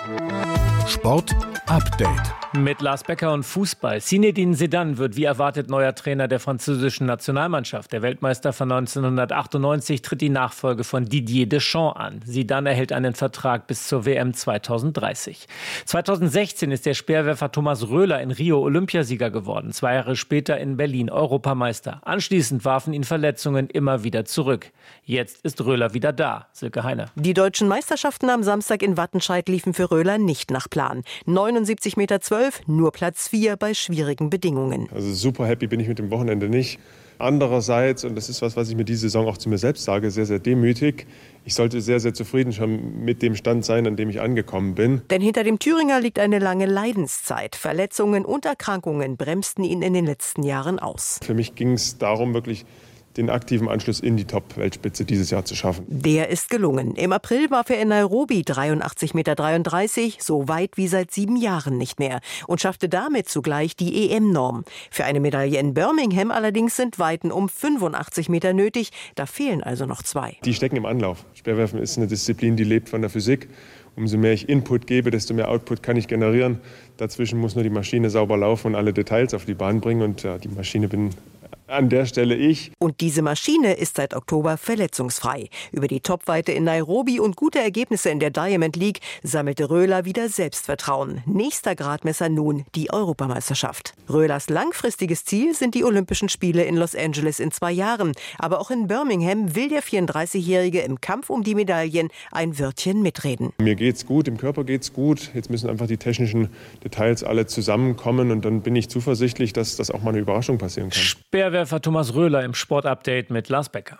Sport Update. Mit Lars Becker und Fußball. Zinedine Zidane wird wie erwartet neuer Trainer der französischen Nationalmannschaft. Der Weltmeister von neunzehnhundertachtundneunzig tritt die Nachfolge von Didier Deschamps an. Zidane erhält einen Vertrag bis zur W M zweitausenddreißig. zweitausendsechzehn ist der Speerwerfer Thomas Röhler in Rio Olympiasieger geworden. Zwei Jahre später in Berlin Europameister. Anschließend warfen ihn Verletzungen immer wieder zurück. Jetzt ist Röhler wieder da. Silke Heine. Die deutschen Meisterschaften am Samstag in Wattenscheid liefen für Röhler nicht nach Plan. neunundsiebzig Meter zwölf, nur Platz vier bei schwierigen Bedingungen. Also super happy bin ich mit dem Wochenende nicht. Andererseits, und das ist was, was ich mir diese Saison auch zu mir selbst sage, sehr, sehr demütig. Ich sollte sehr, sehr zufrieden schon mit dem Stand sein, an dem ich angekommen bin. Denn hinter dem Thüringer liegt eine lange Leidenszeit. Verletzungen und Erkrankungen bremsten ihn in den letzten Jahren aus. Für mich ging es darum, wirklich den aktiven Anschluss in die Top-Weltspitze dieses Jahr zu schaffen. Der ist gelungen. Im April warf er in Nairobi dreiundachtzig Meter dreiunddreißig, so weit wie seit sieben Jahren nicht mehr, und schaffte damit zugleich die E M-Norm. Für eine Medaille in Birmingham allerdings sind Weiten um fünfundachtzig Meter nötig, da fehlen also noch zwei. Die stecken im Anlauf. Speerwerfen ist eine Disziplin, die lebt von der Physik. Umso mehr ich Input gebe, desto mehr Output kann ich generieren. Dazwischen muss nur die Maschine sauber laufen und alle Details auf die Bahn bringen. Und ja, die Maschine bin an der Stelle ich. Und diese Maschine ist seit Oktober verletzungsfrei. Über die Topweite in Nairobi und gute Ergebnisse in der Diamond League sammelte Röhler wieder Selbstvertrauen. Nächster Gradmesser nun die Europameisterschaft. Röhlers langfristiges Ziel sind die Olympischen Spiele in Los Angeles in zwei Jahren. Aber auch in Birmingham will der vierunddreißigjährige im Kampf um die Medaillen ein Wörtchen mitreden. Mir geht's gut, im Körper geht's gut. Jetzt müssen einfach die technischen Details alle zusammenkommen. Und dann bin ich zuversichtlich, dass das auch mal eine Überraschung passieren kann. Speerwerfer Thomas Röhler im Sportupdate mit Lars Becker.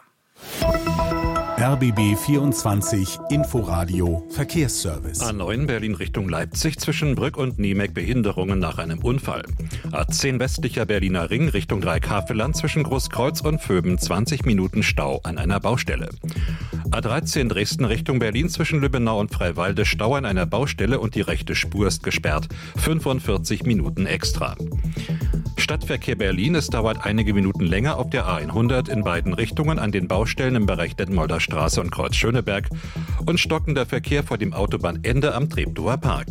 R B B vierundzwanzig Inforadio Verkehrsservice. A neun Berlin Richtung Leipzig zwischen Brück und Niemek Behinderungen nach einem Unfall. A zehn westlicher Berliner Ring Richtung Dreikaffelland zwischen Großkreuz und Vöben zwanzig Minuten Stau an einer Baustelle. A dreizehn Dresden Richtung Berlin zwischen Lübbenau und Freiwalde Stau an einer Baustelle und die rechte Spur ist gesperrt. fünfundvierzig Minuten extra. Stadtverkehr Berlin, es dauert einige Minuten länger auf der A hundert in beiden Richtungen an den Baustellen im Bereich Detmolder Straße und Kreuz Schöneberg und stockender Verkehr vor dem Autobahnende am Treptower Park.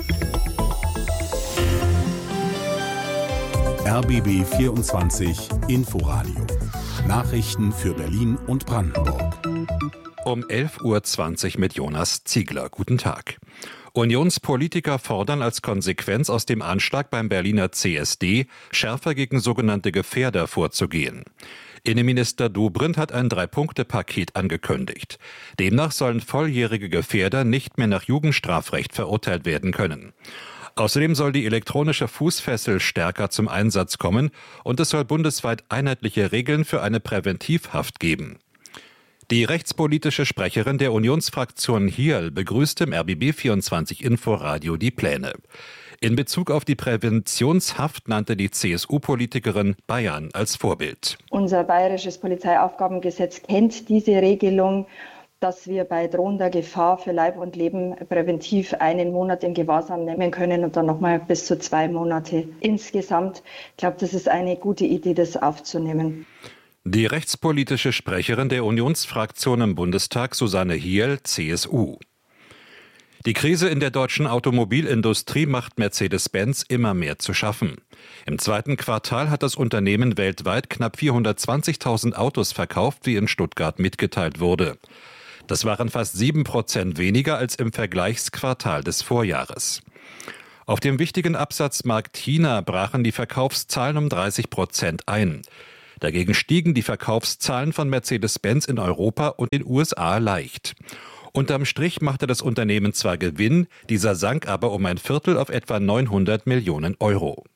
R B B vierundzwanzig Inforadio. Nachrichten für Berlin und Brandenburg. Um elf Uhr zwanzig mit Jonas Ziegler. Guten Tag. Unionspolitiker fordern als Konsequenz aus dem Anschlag beim Berliner C S D, schärfer gegen sogenannte Gefährder vorzugehen. Innenminister Dobrindt hat ein Drei-Punkte-Paket angekündigt. Demnach sollen volljährige Gefährder nicht mehr nach Jugendstrafrecht verurteilt werden können. Außerdem soll die elektronische Fußfessel stärker zum Einsatz kommen und es soll bundesweit einheitliche Regeln für eine Präventivhaft geben. Die rechtspolitische Sprecherin der Unionsfraktion Hierl begrüßt im R B B vierundzwanzig Inforadio die Pläne. In Bezug auf die Präventionshaft nannte die C S U-Politikerin Bayern als Vorbild. Unser bayerisches Polizeiaufgabengesetz kennt diese Regelung, dass wir bei drohender Gefahr für Leib und Leben präventiv einen Monat in Gewahrsam nehmen können und dann nochmal bis zu zwei Monate insgesamt. Ich glaube, das ist eine gute Idee, das aufzunehmen. Die rechtspolitische Sprecherin der Unionsfraktion im Bundestag, Susanne Hierl, C S U. Die Krise in der deutschen Automobilindustrie macht Mercedes-Benz immer mehr zu schaffen. Im zweiten Quartal hat das Unternehmen weltweit knapp vierhundertzwanzigtausend Autos verkauft, wie in Stuttgart mitgeteilt wurde. Das waren fast sieben Prozent weniger als im Vergleichsquartal des Vorjahres. Auf dem wichtigen Absatzmarkt China brachen die Verkaufszahlen um dreißig Prozent ein. Dagegen stiegen die Verkaufszahlen von Mercedes-Benz in Europa und den U S A leicht. Unterm Strich machte das Unternehmen zwar Gewinn, dieser sank aber um ein Viertel auf etwa neunhundert Millionen Euro.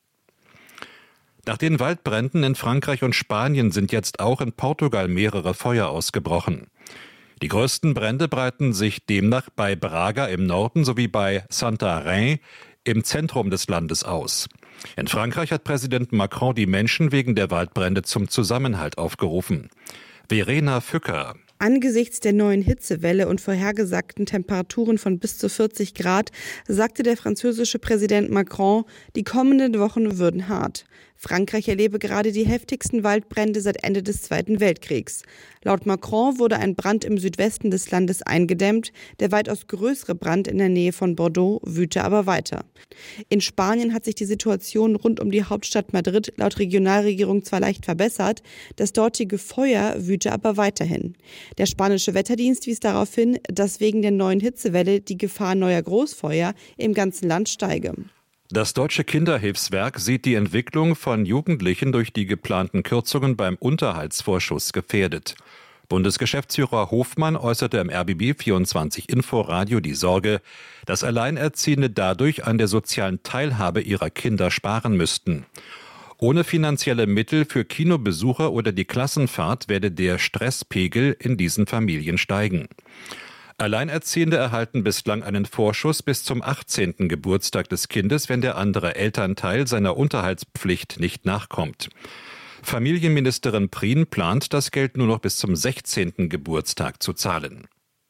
Nach den Waldbränden in Frankreich und Spanien sind jetzt auch in Portugal mehrere Feuer ausgebrochen. Die größten Brände breiten sich demnach bei Braga im Norden sowie bei Santarém im Zentrum des Landes aus. In Frankreich hat Präsident Macron die Menschen wegen der Waldbrände zum Zusammenhalt aufgerufen. Verena Fücker. Angesichts der neuen Hitzewelle und vorhergesagten Temperaturen von bis zu vierzig Grad sagte der französische Präsident Macron, die kommenden Wochen würden hart. Frankreich erlebe gerade die heftigsten Waldbrände seit Ende des Zweiten Weltkriegs. Laut Macron wurde ein Brand im Südwesten des Landes eingedämmt. Der weitaus größere Brand in der Nähe von Bordeaux wüte aber weiter. In Spanien hat sich die Situation rund um die Hauptstadt Madrid laut Regionalregierung zwar leicht verbessert, das dortige Feuer wüte aber weiterhin. Der spanische Wetterdienst wies darauf hin, dass wegen der neuen Hitzewelle die Gefahr neuer Großfeuer im ganzen Land steige. Das Deutsche Kinderhilfswerk sieht die Entwicklung von Jugendlichen durch die geplanten Kürzungen beim Unterhaltsvorschuss gefährdet. Bundesgeschäftsführer Hofmann äußerte im R B B vierundzwanzig Inforadio die Sorge, dass Alleinerziehende dadurch an der sozialen Teilhabe ihrer Kinder sparen müssten. Ohne finanzielle Mittel für Kinobesucher oder die Klassenfahrt werde der Stresspegel in diesen Familien steigen. Alleinerziehende erhalten bislang einen Vorschuss bis zum achtzehnten Geburtstag des Kindes, wenn der andere Elternteil seiner Unterhaltspflicht nicht nachkommt. Familienministerin Prien plant, das Geld nur noch bis zum sechzehnten Geburtstag zu zahlen.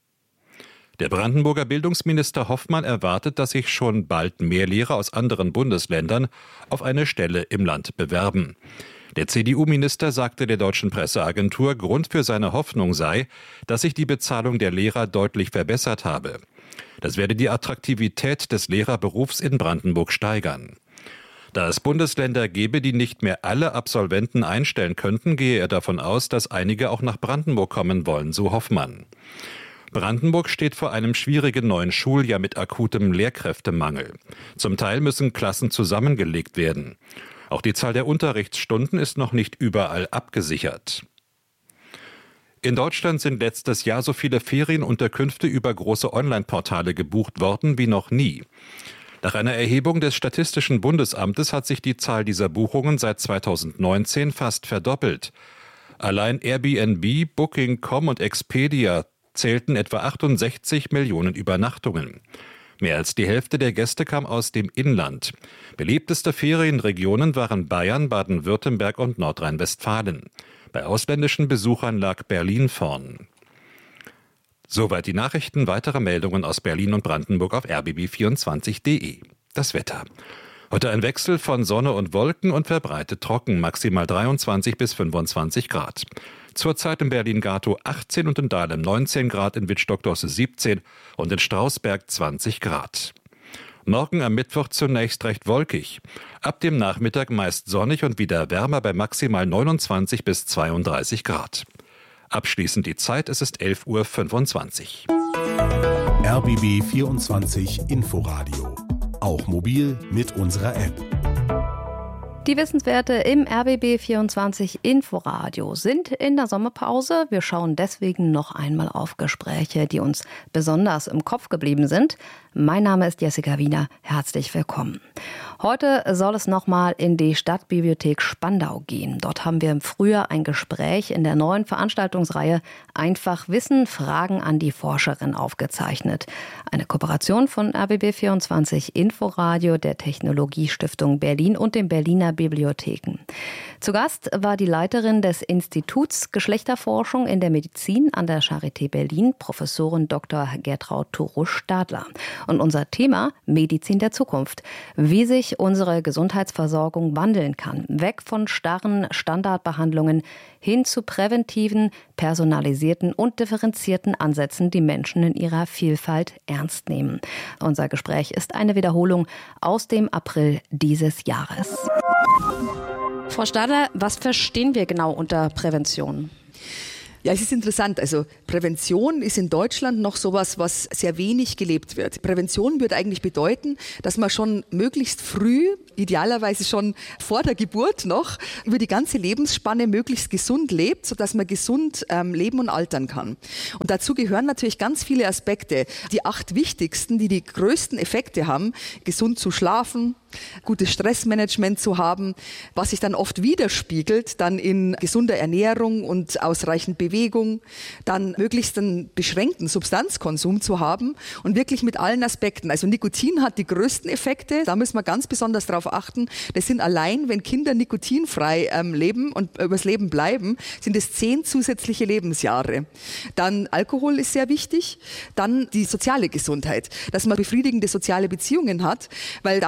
Der Brandenburger Bildungsminister Hoffmann erwartet, dass sich schon bald mehr Lehrer aus anderen Bundesländern auf eine Stelle im Land bewerben. Der C D U-Minister sagte der deutschen Presseagentur, Grund für seine Hoffnung sei, dass sich die Bezahlung der Lehrer deutlich verbessert habe. Das werde die Attraktivität des Lehrerberufs in Brandenburg steigern. Da es Bundesländer gebe, die nicht mehr alle Absolventen einstellen könnten, gehe er davon aus, dass einige auch nach Brandenburg kommen wollen, so Hoffmann. Brandenburg steht vor einem schwierigen neuen Schuljahr mit akutem Lehrkräftemangel. Zum Teil müssen Klassen zusammengelegt werden. Auch die Zahl der Unterrichtsstunden ist noch nicht überall abgesichert. In Deutschland sind letztes Jahr so viele Ferienunterkünfte über große Online-Portale gebucht worden wie noch nie. Nach einer Erhebung des Statistischen Bundesamtes hat sich die Zahl dieser Buchungen seit zweitausendneunzehn fast verdoppelt. Allein Airbnb, Booking Punkt com und Expedia zählten etwa achtundsechzig Millionen Übernachtungen. Mehr als die Hälfte der Gäste kam aus dem Inland. Beliebteste Ferienregionen waren Bayern, Baden-Württemberg und Nordrhein-Westfalen. Bei ausländischen Besuchern lag Berlin vorn. Soweit die Nachrichten. Weitere Meldungen aus Berlin und Brandenburg auf r b b vierundzwanzig punkt d e. Das Wetter. Heute ein Wechsel von Sonne und Wolken und verbreitet trocken, maximal dreiundzwanzig bis fünfundzwanzig Grad. Zurzeit in Berlin-Gatow achtzehn und in Dahlem neunzehn Grad, in Wittstock-Dosse siebzehn und in Strausberg zwanzig Grad. Morgen am Mittwoch zunächst recht wolkig. Ab dem Nachmittag meist sonnig und wieder wärmer bei maximal neunundzwanzig bis zweiunddreißig Grad. Abschließend die Zeit, es ist elf Uhr fünfundzwanzig. R B B vierundzwanzig Inforadio. Auch mobil mit unserer App. Die Wissenswerte im R B B vierundzwanzig Inforadio sind in der Sommerpause. Wir schauen deswegen noch einmal auf Gespräche, die uns besonders im Kopf geblieben sind. Mein Name ist Jessica Wiener. Herzlich willkommen. Heute soll es nochmal in die Stadtbibliothek Spandau gehen. Dort haben wir im Frühjahr ein Gespräch in der neuen Veranstaltungsreihe Einfach Wissen, Fragen an die Forscherin aufgezeichnet. Eine Kooperation von R B B vierundzwanzig Inforadio, der Technologiestiftung Berlin und den Berliner Bibliotheken. Zu Gast war die Leiterin des Instituts Geschlechterforschung in der Medizin an der Charité Berlin, Professorin Doktor Gertraud Turusch-Stadler. Und unser Thema Medizin der Zukunft. Wie sich unsere Gesundheitsversorgung wandeln kann. Weg von starren Standardbehandlungen hin zu präventiven, personalisierten und differenzierten Ansätzen, die Menschen in ihrer Vielfalt ernst nehmen. Unser Gespräch ist eine Wiederholung aus dem April dieses Jahres. Frau Stadler, was verstehen wir genau unter Prävention? Ja, es ist interessant. Also Prävention ist in Deutschland noch sowas, was sehr wenig gelebt wird. Prävention würde eigentlich bedeuten, dass man schon möglichst früh, idealerweise schon vor der Geburt noch, über die ganze Lebensspanne möglichst gesund lebt, sodass man gesund ähm, leben und altern kann. Und dazu gehören natürlich ganz viele Aspekte. Die acht wichtigsten, die die größten Effekte haben, gesund zu schlafen, gutes Stressmanagement zu haben, was sich dann oft widerspiegelt, dann in gesunder Ernährung und ausreichend Bewegung, dann möglichst einen beschränkten Substanzkonsum zu haben und wirklich mit allen Aspekten. Also Nikotin hat die größten Effekte, da müssen wir ganz besonders darauf achten. Das sind allein, wenn Kinder nikotinfrei ähm, leben und übers Leben bleiben, sind es zehn zusätzliche Lebensjahre. Dann Alkohol ist sehr wichtig, dann die soziale Gesundheit, dass man befriedigende soziale Beziehungen hat, weil da haben wir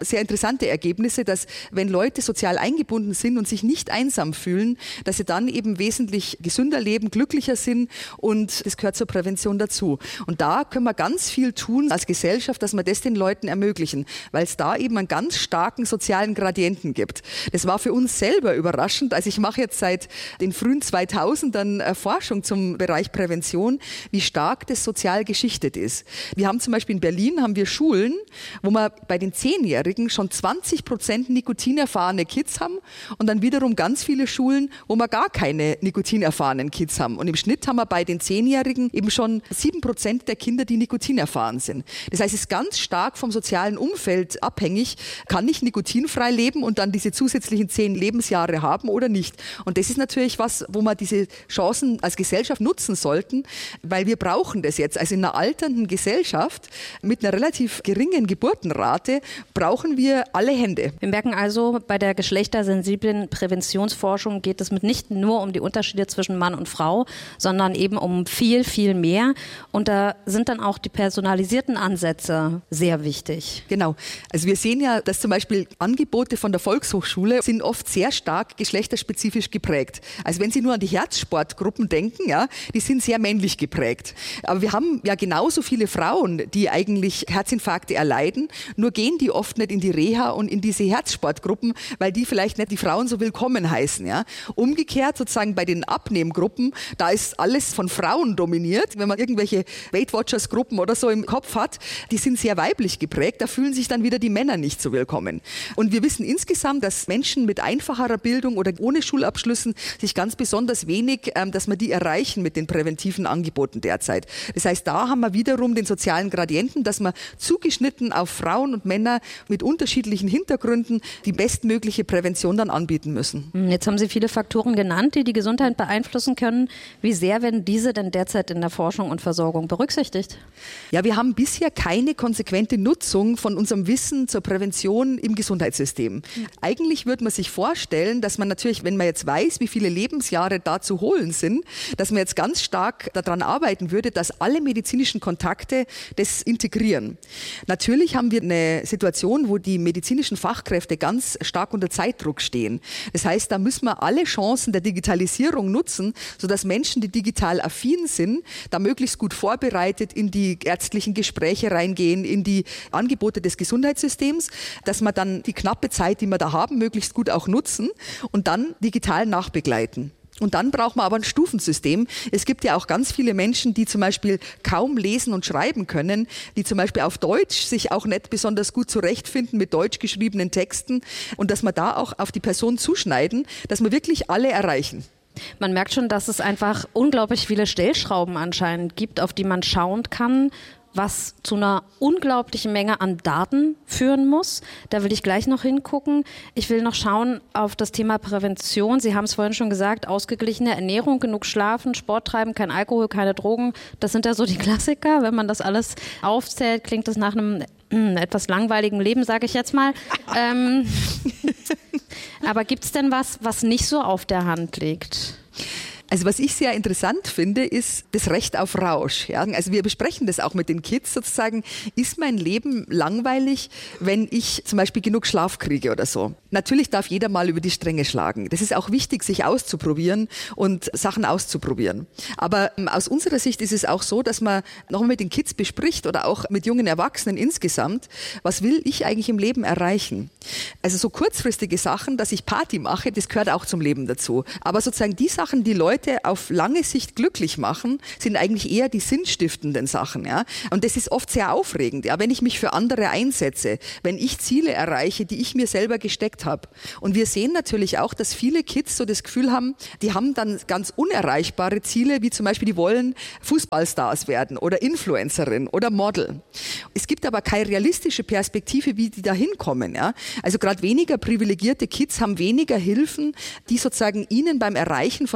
sehr interessante Ergebnisse, dass wenn Leute sozial eingebunden sind und sich nicht einsam fühlen, dass sie dann eben wesentlich gesünder leben, glücklicher sind und das gehört zur Prävention dazu. Und da können wir ganz viel tun als Gesellschaft, dass wir das den Leuten ermöglichen, weil es da eben einen ganz starken sozialen Gradienten gibt. Das war für uns selber überraschend. Also ich mache jetzt seit den frühen zweitausendern Forschung zum Bereich Prävention, wie stark das sozial geschichtet ist. Wir haben zum Beispiel in Berlin haben wir Schulen, wo wir bei den Zehnjährigen schon zwanzig Prozent nikotinerfahrene Kids haben und dann wiederum ganz viele Schulen, wo wir gar keine nikotinerfahrenen Kids haben. Und im Schnitt haben wir bei den Zehnjährigen eben schon sieben Prozent der Kinder, die nikotinerfahren sind. Das heißt, es ist ganz stark vom sozialen Umfeld abhängig, kann ich nikotinfrei leben und dann diese zusätzlichen zehn Lebensjahre haben oder nicht. Und das ist natürlich was, wo wir diese Chancen als Gesellschaft nutzen sollten, weil wir brauchen das jetzt. Also in einer alternden Gesellschaft mit einer relativ geringen Geburtenrate brauchen wir alle Hände. Wir merken also, bei der geschlechtersensiblen Präventionsforschung geht es nicht nur um die Unterschiede zwischen Mann und Frau, sondern eben um viel, viel mehr. Und da sind dann auch die personalisierten Ansätze sehr wichtig. Genau. Also wir sehen ja, dass zum Beispiel Angebote von der Volkshochschule sind oft sehr stark geschlechterspezifisch geprägt. Also wenn Sie nur an die Herzsportgruppen denken, ja, die sind sehr männlich geprägt. Aber wir haben ja genauso viele Frauen, die eigentlich Herzinfarkte erleiden, nur gehen die oft nicht in die Reha und in diese Herzsportgruppen, weil die vielleicht nicht die Frauen so willkommen heißen. Ja. Umgekehrt sozusagen bei den Abnehmgruppen, da ist alles von Frauen dominiert. Wenn man irgendwelche Weight Watchers Gruppen oder so im Kopf hat, die sind sehr weiblich geprägt, da fühlen sich dann wieder die Männer nicht so willkommen. Und wir wissen insgesamt, dass Menschen mit einfacherer Bildung oder ohne Schulabschlüssen sich ganz besonders wenig, ähm, dass wir die erreichen mit den präventiven Angeboten derzeit. Das heißt, da haben wir wiederum den sozialen Gradienten, dass wir zugeschnitten auf Frauen und Männer mit unterschiedlichen Hintergründen die bestmögliche Prävention dann anbieten müssen. Jetzt haben Sie viele Faktoren genannt, die die Gesundheit beeinflussen können. Wie sehr werden diese denn derzeit in der Forschung und Versorgung berücksichtigt? Ja, wir haben bisher keine konsequente Nutzung von unserem Wissen zur Prävention im Gesundheitssystem. Eigentlich würde man sich vorstellen, dass man natürlich, wenn man jetzt weiß, wie viele Lebensjahre da zu holen sind, dass man jetzt ganz stark daran arbeiten würde, dass alle medizinischen Kontakte das integrieren. Natürlich haben wir eine Situation, wo die medizinischen Fachkräfte ganz stark unter Zeitdruck stehen. Das heißt, da müssen wir alle Chancen der Digitalisierung nutzen, sodass Menschen, die digital affin sind, da möglichst gut vorbereitet in die ärztlichen Gespräche reingehen, in die Angebote des Gesundheitssystems, dass wir dann die knappe Zeit, die wir da haben, möglichst gut auch nutzen und dann digital nachbegleiten. Und dann braucht man aber ein Stufensystem. Es gibt ja auch ganz viele Menschen, die zum Beispiel kaum lesen und schreiben können, die zum Beispiel auf Deutsch sich auch nicht besonders gut zurechtfinden mit deutsch geschriebenen Texten und dass wir da auch auf die Person zuschneiden, dass wir wirklich alle erreichen. Man merkt schon, dass es einfach unglaublich viele Stellschrauben anscheinend gibt, auf die man schauen kann, was zu einer unglaublichen Menge an Daten führen muss. Da will ich gleich noch hingucken. Ich will noch schauen auf das Thema Prävention. Sie haben es vorhin schon gesagt, ausgeglichene Ernährung, genug schlafen, Sport treiben, kein Alkohol, keine Drogen. Das sind ja so die Klassiker. Wenn man das alles aufzählt, klingt das nach einem mh, etwas langweiligen Leben, sage ich jetzt mal. ähm, aber gibt es denn was, was nicht so auf der Hand liegt? Also was ich sehr interessant finde, ist das Recht auf Rausch. Ja? Also wir besprechen das auch mit den Kids sozusagen. Ist mein Leben langweilig, wenn ich zum Beispiel genug Schlaf kriege oder so? Natürlich darf jeder mal über die Stränge schlagen. Das ist auch wichtig, sich auszuprobieren und Sachen auszuprobieren. Aber aus unserer Sicht ist es auch so, dass man nochmal mit den Kids bespricht oder auch mit jungen Erwachsenen insgesamt, was will ich eigentlich im Leben erreichen? Also so kurzfristige Sachen, dass ich Party mache, das gehört auch zum Leben dazu. Aber sozusagen die Sachen, die Leute auf lange Sicht glücklich machen, sind eigentlich eher die sinnstiftenden Sachen. Ja? Und das ist oft sehr aufregend, ja? Wenn ich mich für andere einsetze, wenn ich Ziele erreiche, die ich mir selber gesteckt habe. Und wir sehen natürlich auch, dass viele Kids so das Gefühl haben, die haben dann ganz unerreichbare Ziele, wie zum Beispiel, die wollen Fußballstars werden oder Influencerin oder Model. Es gibt aber keine realistische Perspektive, wie die da hinkommen. Ja? Also gerade weniger privilegierte Kids haben weniger Hilfen, die sozusagen ihnen beim Erreichen von persönlichen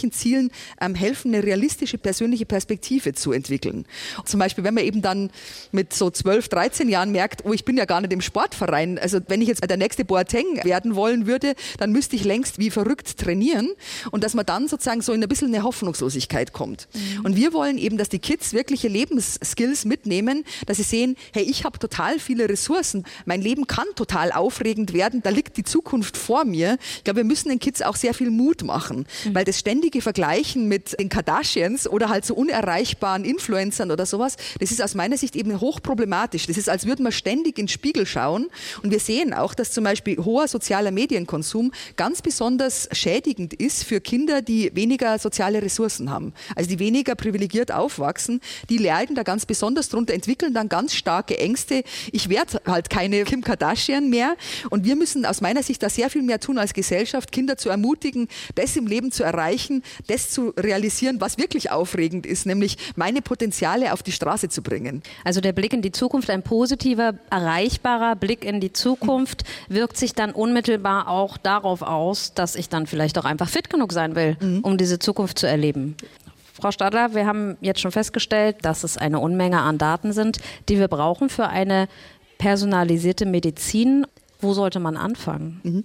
beruflichen Zielen ähm, helfen, eine realistische persönliche Perspektive zu entwickeln. Zum Beispiel, wenn man eben dann mit so zwölf, dreizehn Jahren merkt, oh, ich bin ja gar nicht im Sportverein. Also wenn ich jetzt der nächste Boateng werden wollen würde, dann müsste ich längst wie verrückt trainieren und dass man dann sozusagen so in ein bisschen eine Hoffnungslosigkeit kommt. Mhm. Und wir wollen eben, dass die Kids wirkliche Lebensskills mitnehmen, dass sie sehen, hey, ich habe total viele Ressourcen, mein Leben kann total aufregend werden, da liegt die Zukunft vor mir. Ich glaube, wir müssen den Kids auch sehr viel Mut machen, mhm. weil das ständige Vergleichen mit den Kardashians oder halt so unerreichbaren Influencern oder sowas, das ist aus meiner Sicht eben hochproblematisch. Das ist, als würden wir ständig in den Spiegel schauen und wir sehen auch, dass zum Beispiel hoher sozialer Medienkonsum ganz besonders schädigend ist für Kinder, die weniger soziale Ressourcen haben, also die weniger privilegiert aufwachsen, die leiden da ganz besonders drunter, entwickeln dann ganz starke Ängste. Ich werde halt keine Kim Kardashian mehr und wir müssen aus meiner Sicht da sehr viel mehr tun als Gesellschaft, Kinder zu ermutigen, das im Leben zu erreichen, das zu realisieren, was wirklich aufregend ist, nämlich meine Potenziale auf die Straße zu bringen. Also der Blick in die Zukunft, ein positiver, erreichbarer Blick in die Zukunft wirkt sich dann unmittelbar auch darauf aus, dass ich dann vielleicht auch einfach fit genug sein will, mhm. um diese Zukunft zu erleben. Frau Stadler, wir haben jetzt schon festgestellt, dass es eine Unmenge an Daten sind, die wir brauchen für eine personalisierte Medizin. Wo sollte man anfangen? Mhm.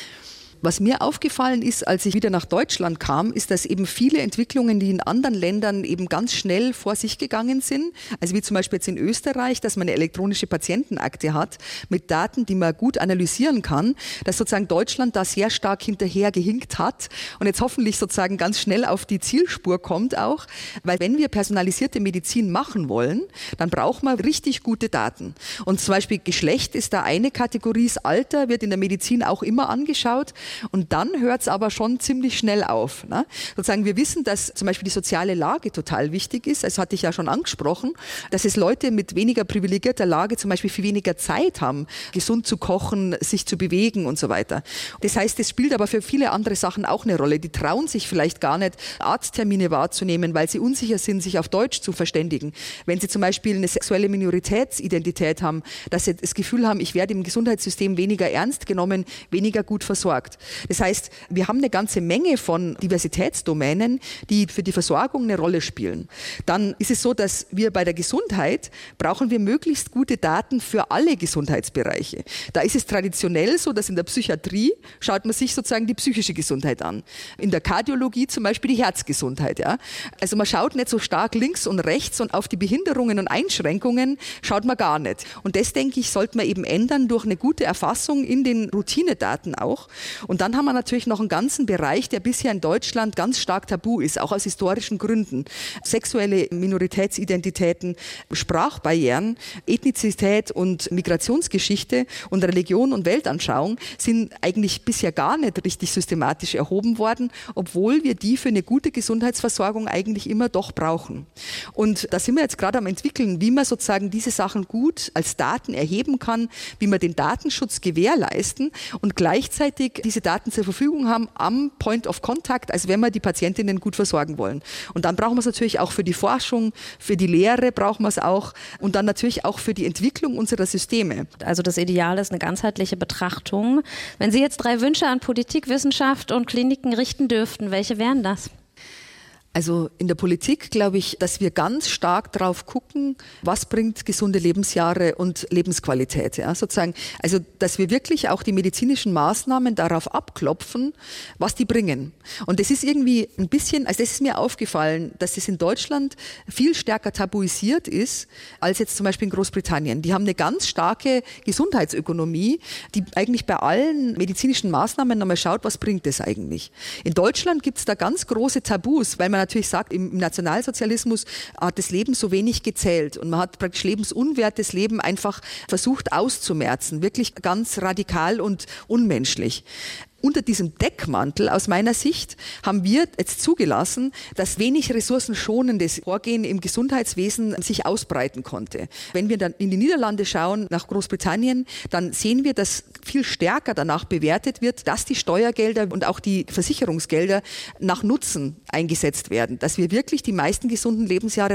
Was mir aufgefallen ist, als ich wieder nach Deutschland kam, ist, dass eben viele Entwicklungen, die in anderen Ländern eben ganz schnell vor sich gegangen sind, also wie zum Beispiel jetzt in Österreich, dass man eine elektronische Patientenakte hat mit Daten, die man gut analysieren kann, dass sozusagen Deutschland da sehr stark hinterher gehinkt hat und jetzt hoffentlich sozusagen ganz schnell auf die Zielspur kommt auch, weil wenn wir personalisierte Medizin machen wollen, dann braucht man richtig gute Daten. Und zum Beispiel Geschlecht ist da eine Kategorie, das Alter wird in der Medizin auch immer angeschaut. Und dann hört es aber schon ziemlich schnell auf. Ne? Sozusagen wir wissen, dass zum Beispiel die soziale Lage total wichtig ist. Das hatte ich ja schon angesprochen, dass es Leute mit weniger privilegierter Lage zum Beispiel viel weniger Zeit haben, gesund zu kochen, sich zu bewegen und so weiter. Das heißt, es spielt aber für viele andere Sachen auch eine Rolle. Die trauen sich vielleicht gar nicht, Arzttermine wahrzunehmen, weil sie unsicher sind, sich auf Deutsch zu verständigen. Wenn sie zum Beispiel eine sexuelle Minoritätsidentität haben, dass sie das Gefühl haben, ich werde im Gesundheitssystem weniger ernst genommen, weniger gut versorgt. Das heißt, wir haben eine ganze Menge von Diversitätsdomänen, die für die Versorgung eine Rolle spielen. Dann ist es so, dass wir bei der Gesundheit brauchen wir möglichst gute Daten für alle Gesundheitsbereiche. Da ist es traditionell so, dass in der Psychiatrie schaut man sich sozusagen die psychische Gesundheit an. In der Kardiologie zum Beispiel die Herzgesundheit. Ja? Also man schaut nicht so stark links und rechts und auf die Behinderungen und Einschränkungen schaut man gar nicht. Und das, denke ich, sollte man eben ändern durch eine gute Erfassung in den Routinedaten auch. Und dann haben wir natürlich noch einen ganzen Bereich, der bisher in Deutschland ganz stark tabu ist, auch aus historischen Gründen. Sexuelle Minoritätsidentitäten, Sprachbarrieren, Ethnizität und Migrationsgeschichte und Religion und Weltanschauung sind eigentlich bisher gar nicht richtig systematisch erhoben worden, obwohl wir die für eine gute Gesundheitsversorgung eigentlich immer doch brauchen. Und da sind wir jetzt gerade am entwickeln, wie man sozusagen diese Sachen gut als Daten erheben kann, wie man den Datenschutz gewährleisten und gleichzeitig diese Daten zur Verfügung haben am Point of Contact, also wenn wir die Patientinnen gut versorgen wollen. Und dann brauchen wir es natürlich auch für die Forschung, für die Lehre brauchen wir es auch und dann natürlich auch für die Entwicklung unserer Systeme. Also das Ideal ist eine ganzheitliche Betrachtung. Wenn Sie jetzt drei Wünsche an Politik, Wissenschaft und Kliniken richten dürften, welche wären das? Also in der Politik glaube ich, dass wir ganz stark drauf gucken, was bringt gesunde Lebensjahre und Lebensqualität. Ja, sozusagen. Also dass wir wirklich auch die medizinischen Maßnahmen darauf abklopfen, was die bringen. Und das ist irgendwie ein bisschen, also das ist mir aufgefallen, dass das in Deutschland viel stärker tabuisiert ist, als jetzt zum Beispiel in Großbritannien. Die haben eine ganz starke Gesundheitsökonomie, die eigentlich bei allen medizinischen Maßnahmen nochmal schaut, was bringt das eigentlich. In Deutschland gibt es da ganz große Tabus, weil man natürlich sagt, im Nationalsozialismus hat das Leben so wenig gezählt und man hat praktisch lebensunwertes Leben einfach versucht auszumerzen, wirklich ganz radikal und unmenschlich. Unter diesem Deckmantel, aus meiner Sicht, haben wir jetzt zugelassen, dass wenig ressourcenschonendes Vorgehen im Gesundheitswesen sich ausbreiten konnte. Wenn wir dann in die Niederlande schauen, nach Großbritannien, dann sehen wir, dass viel stärker danach bewertet wird, dass die Steuergelder und auch die Versicherungsgelder nach Nutzen eingesetzt werden, dass wir wirklich die meisten gesunden Lebensjahre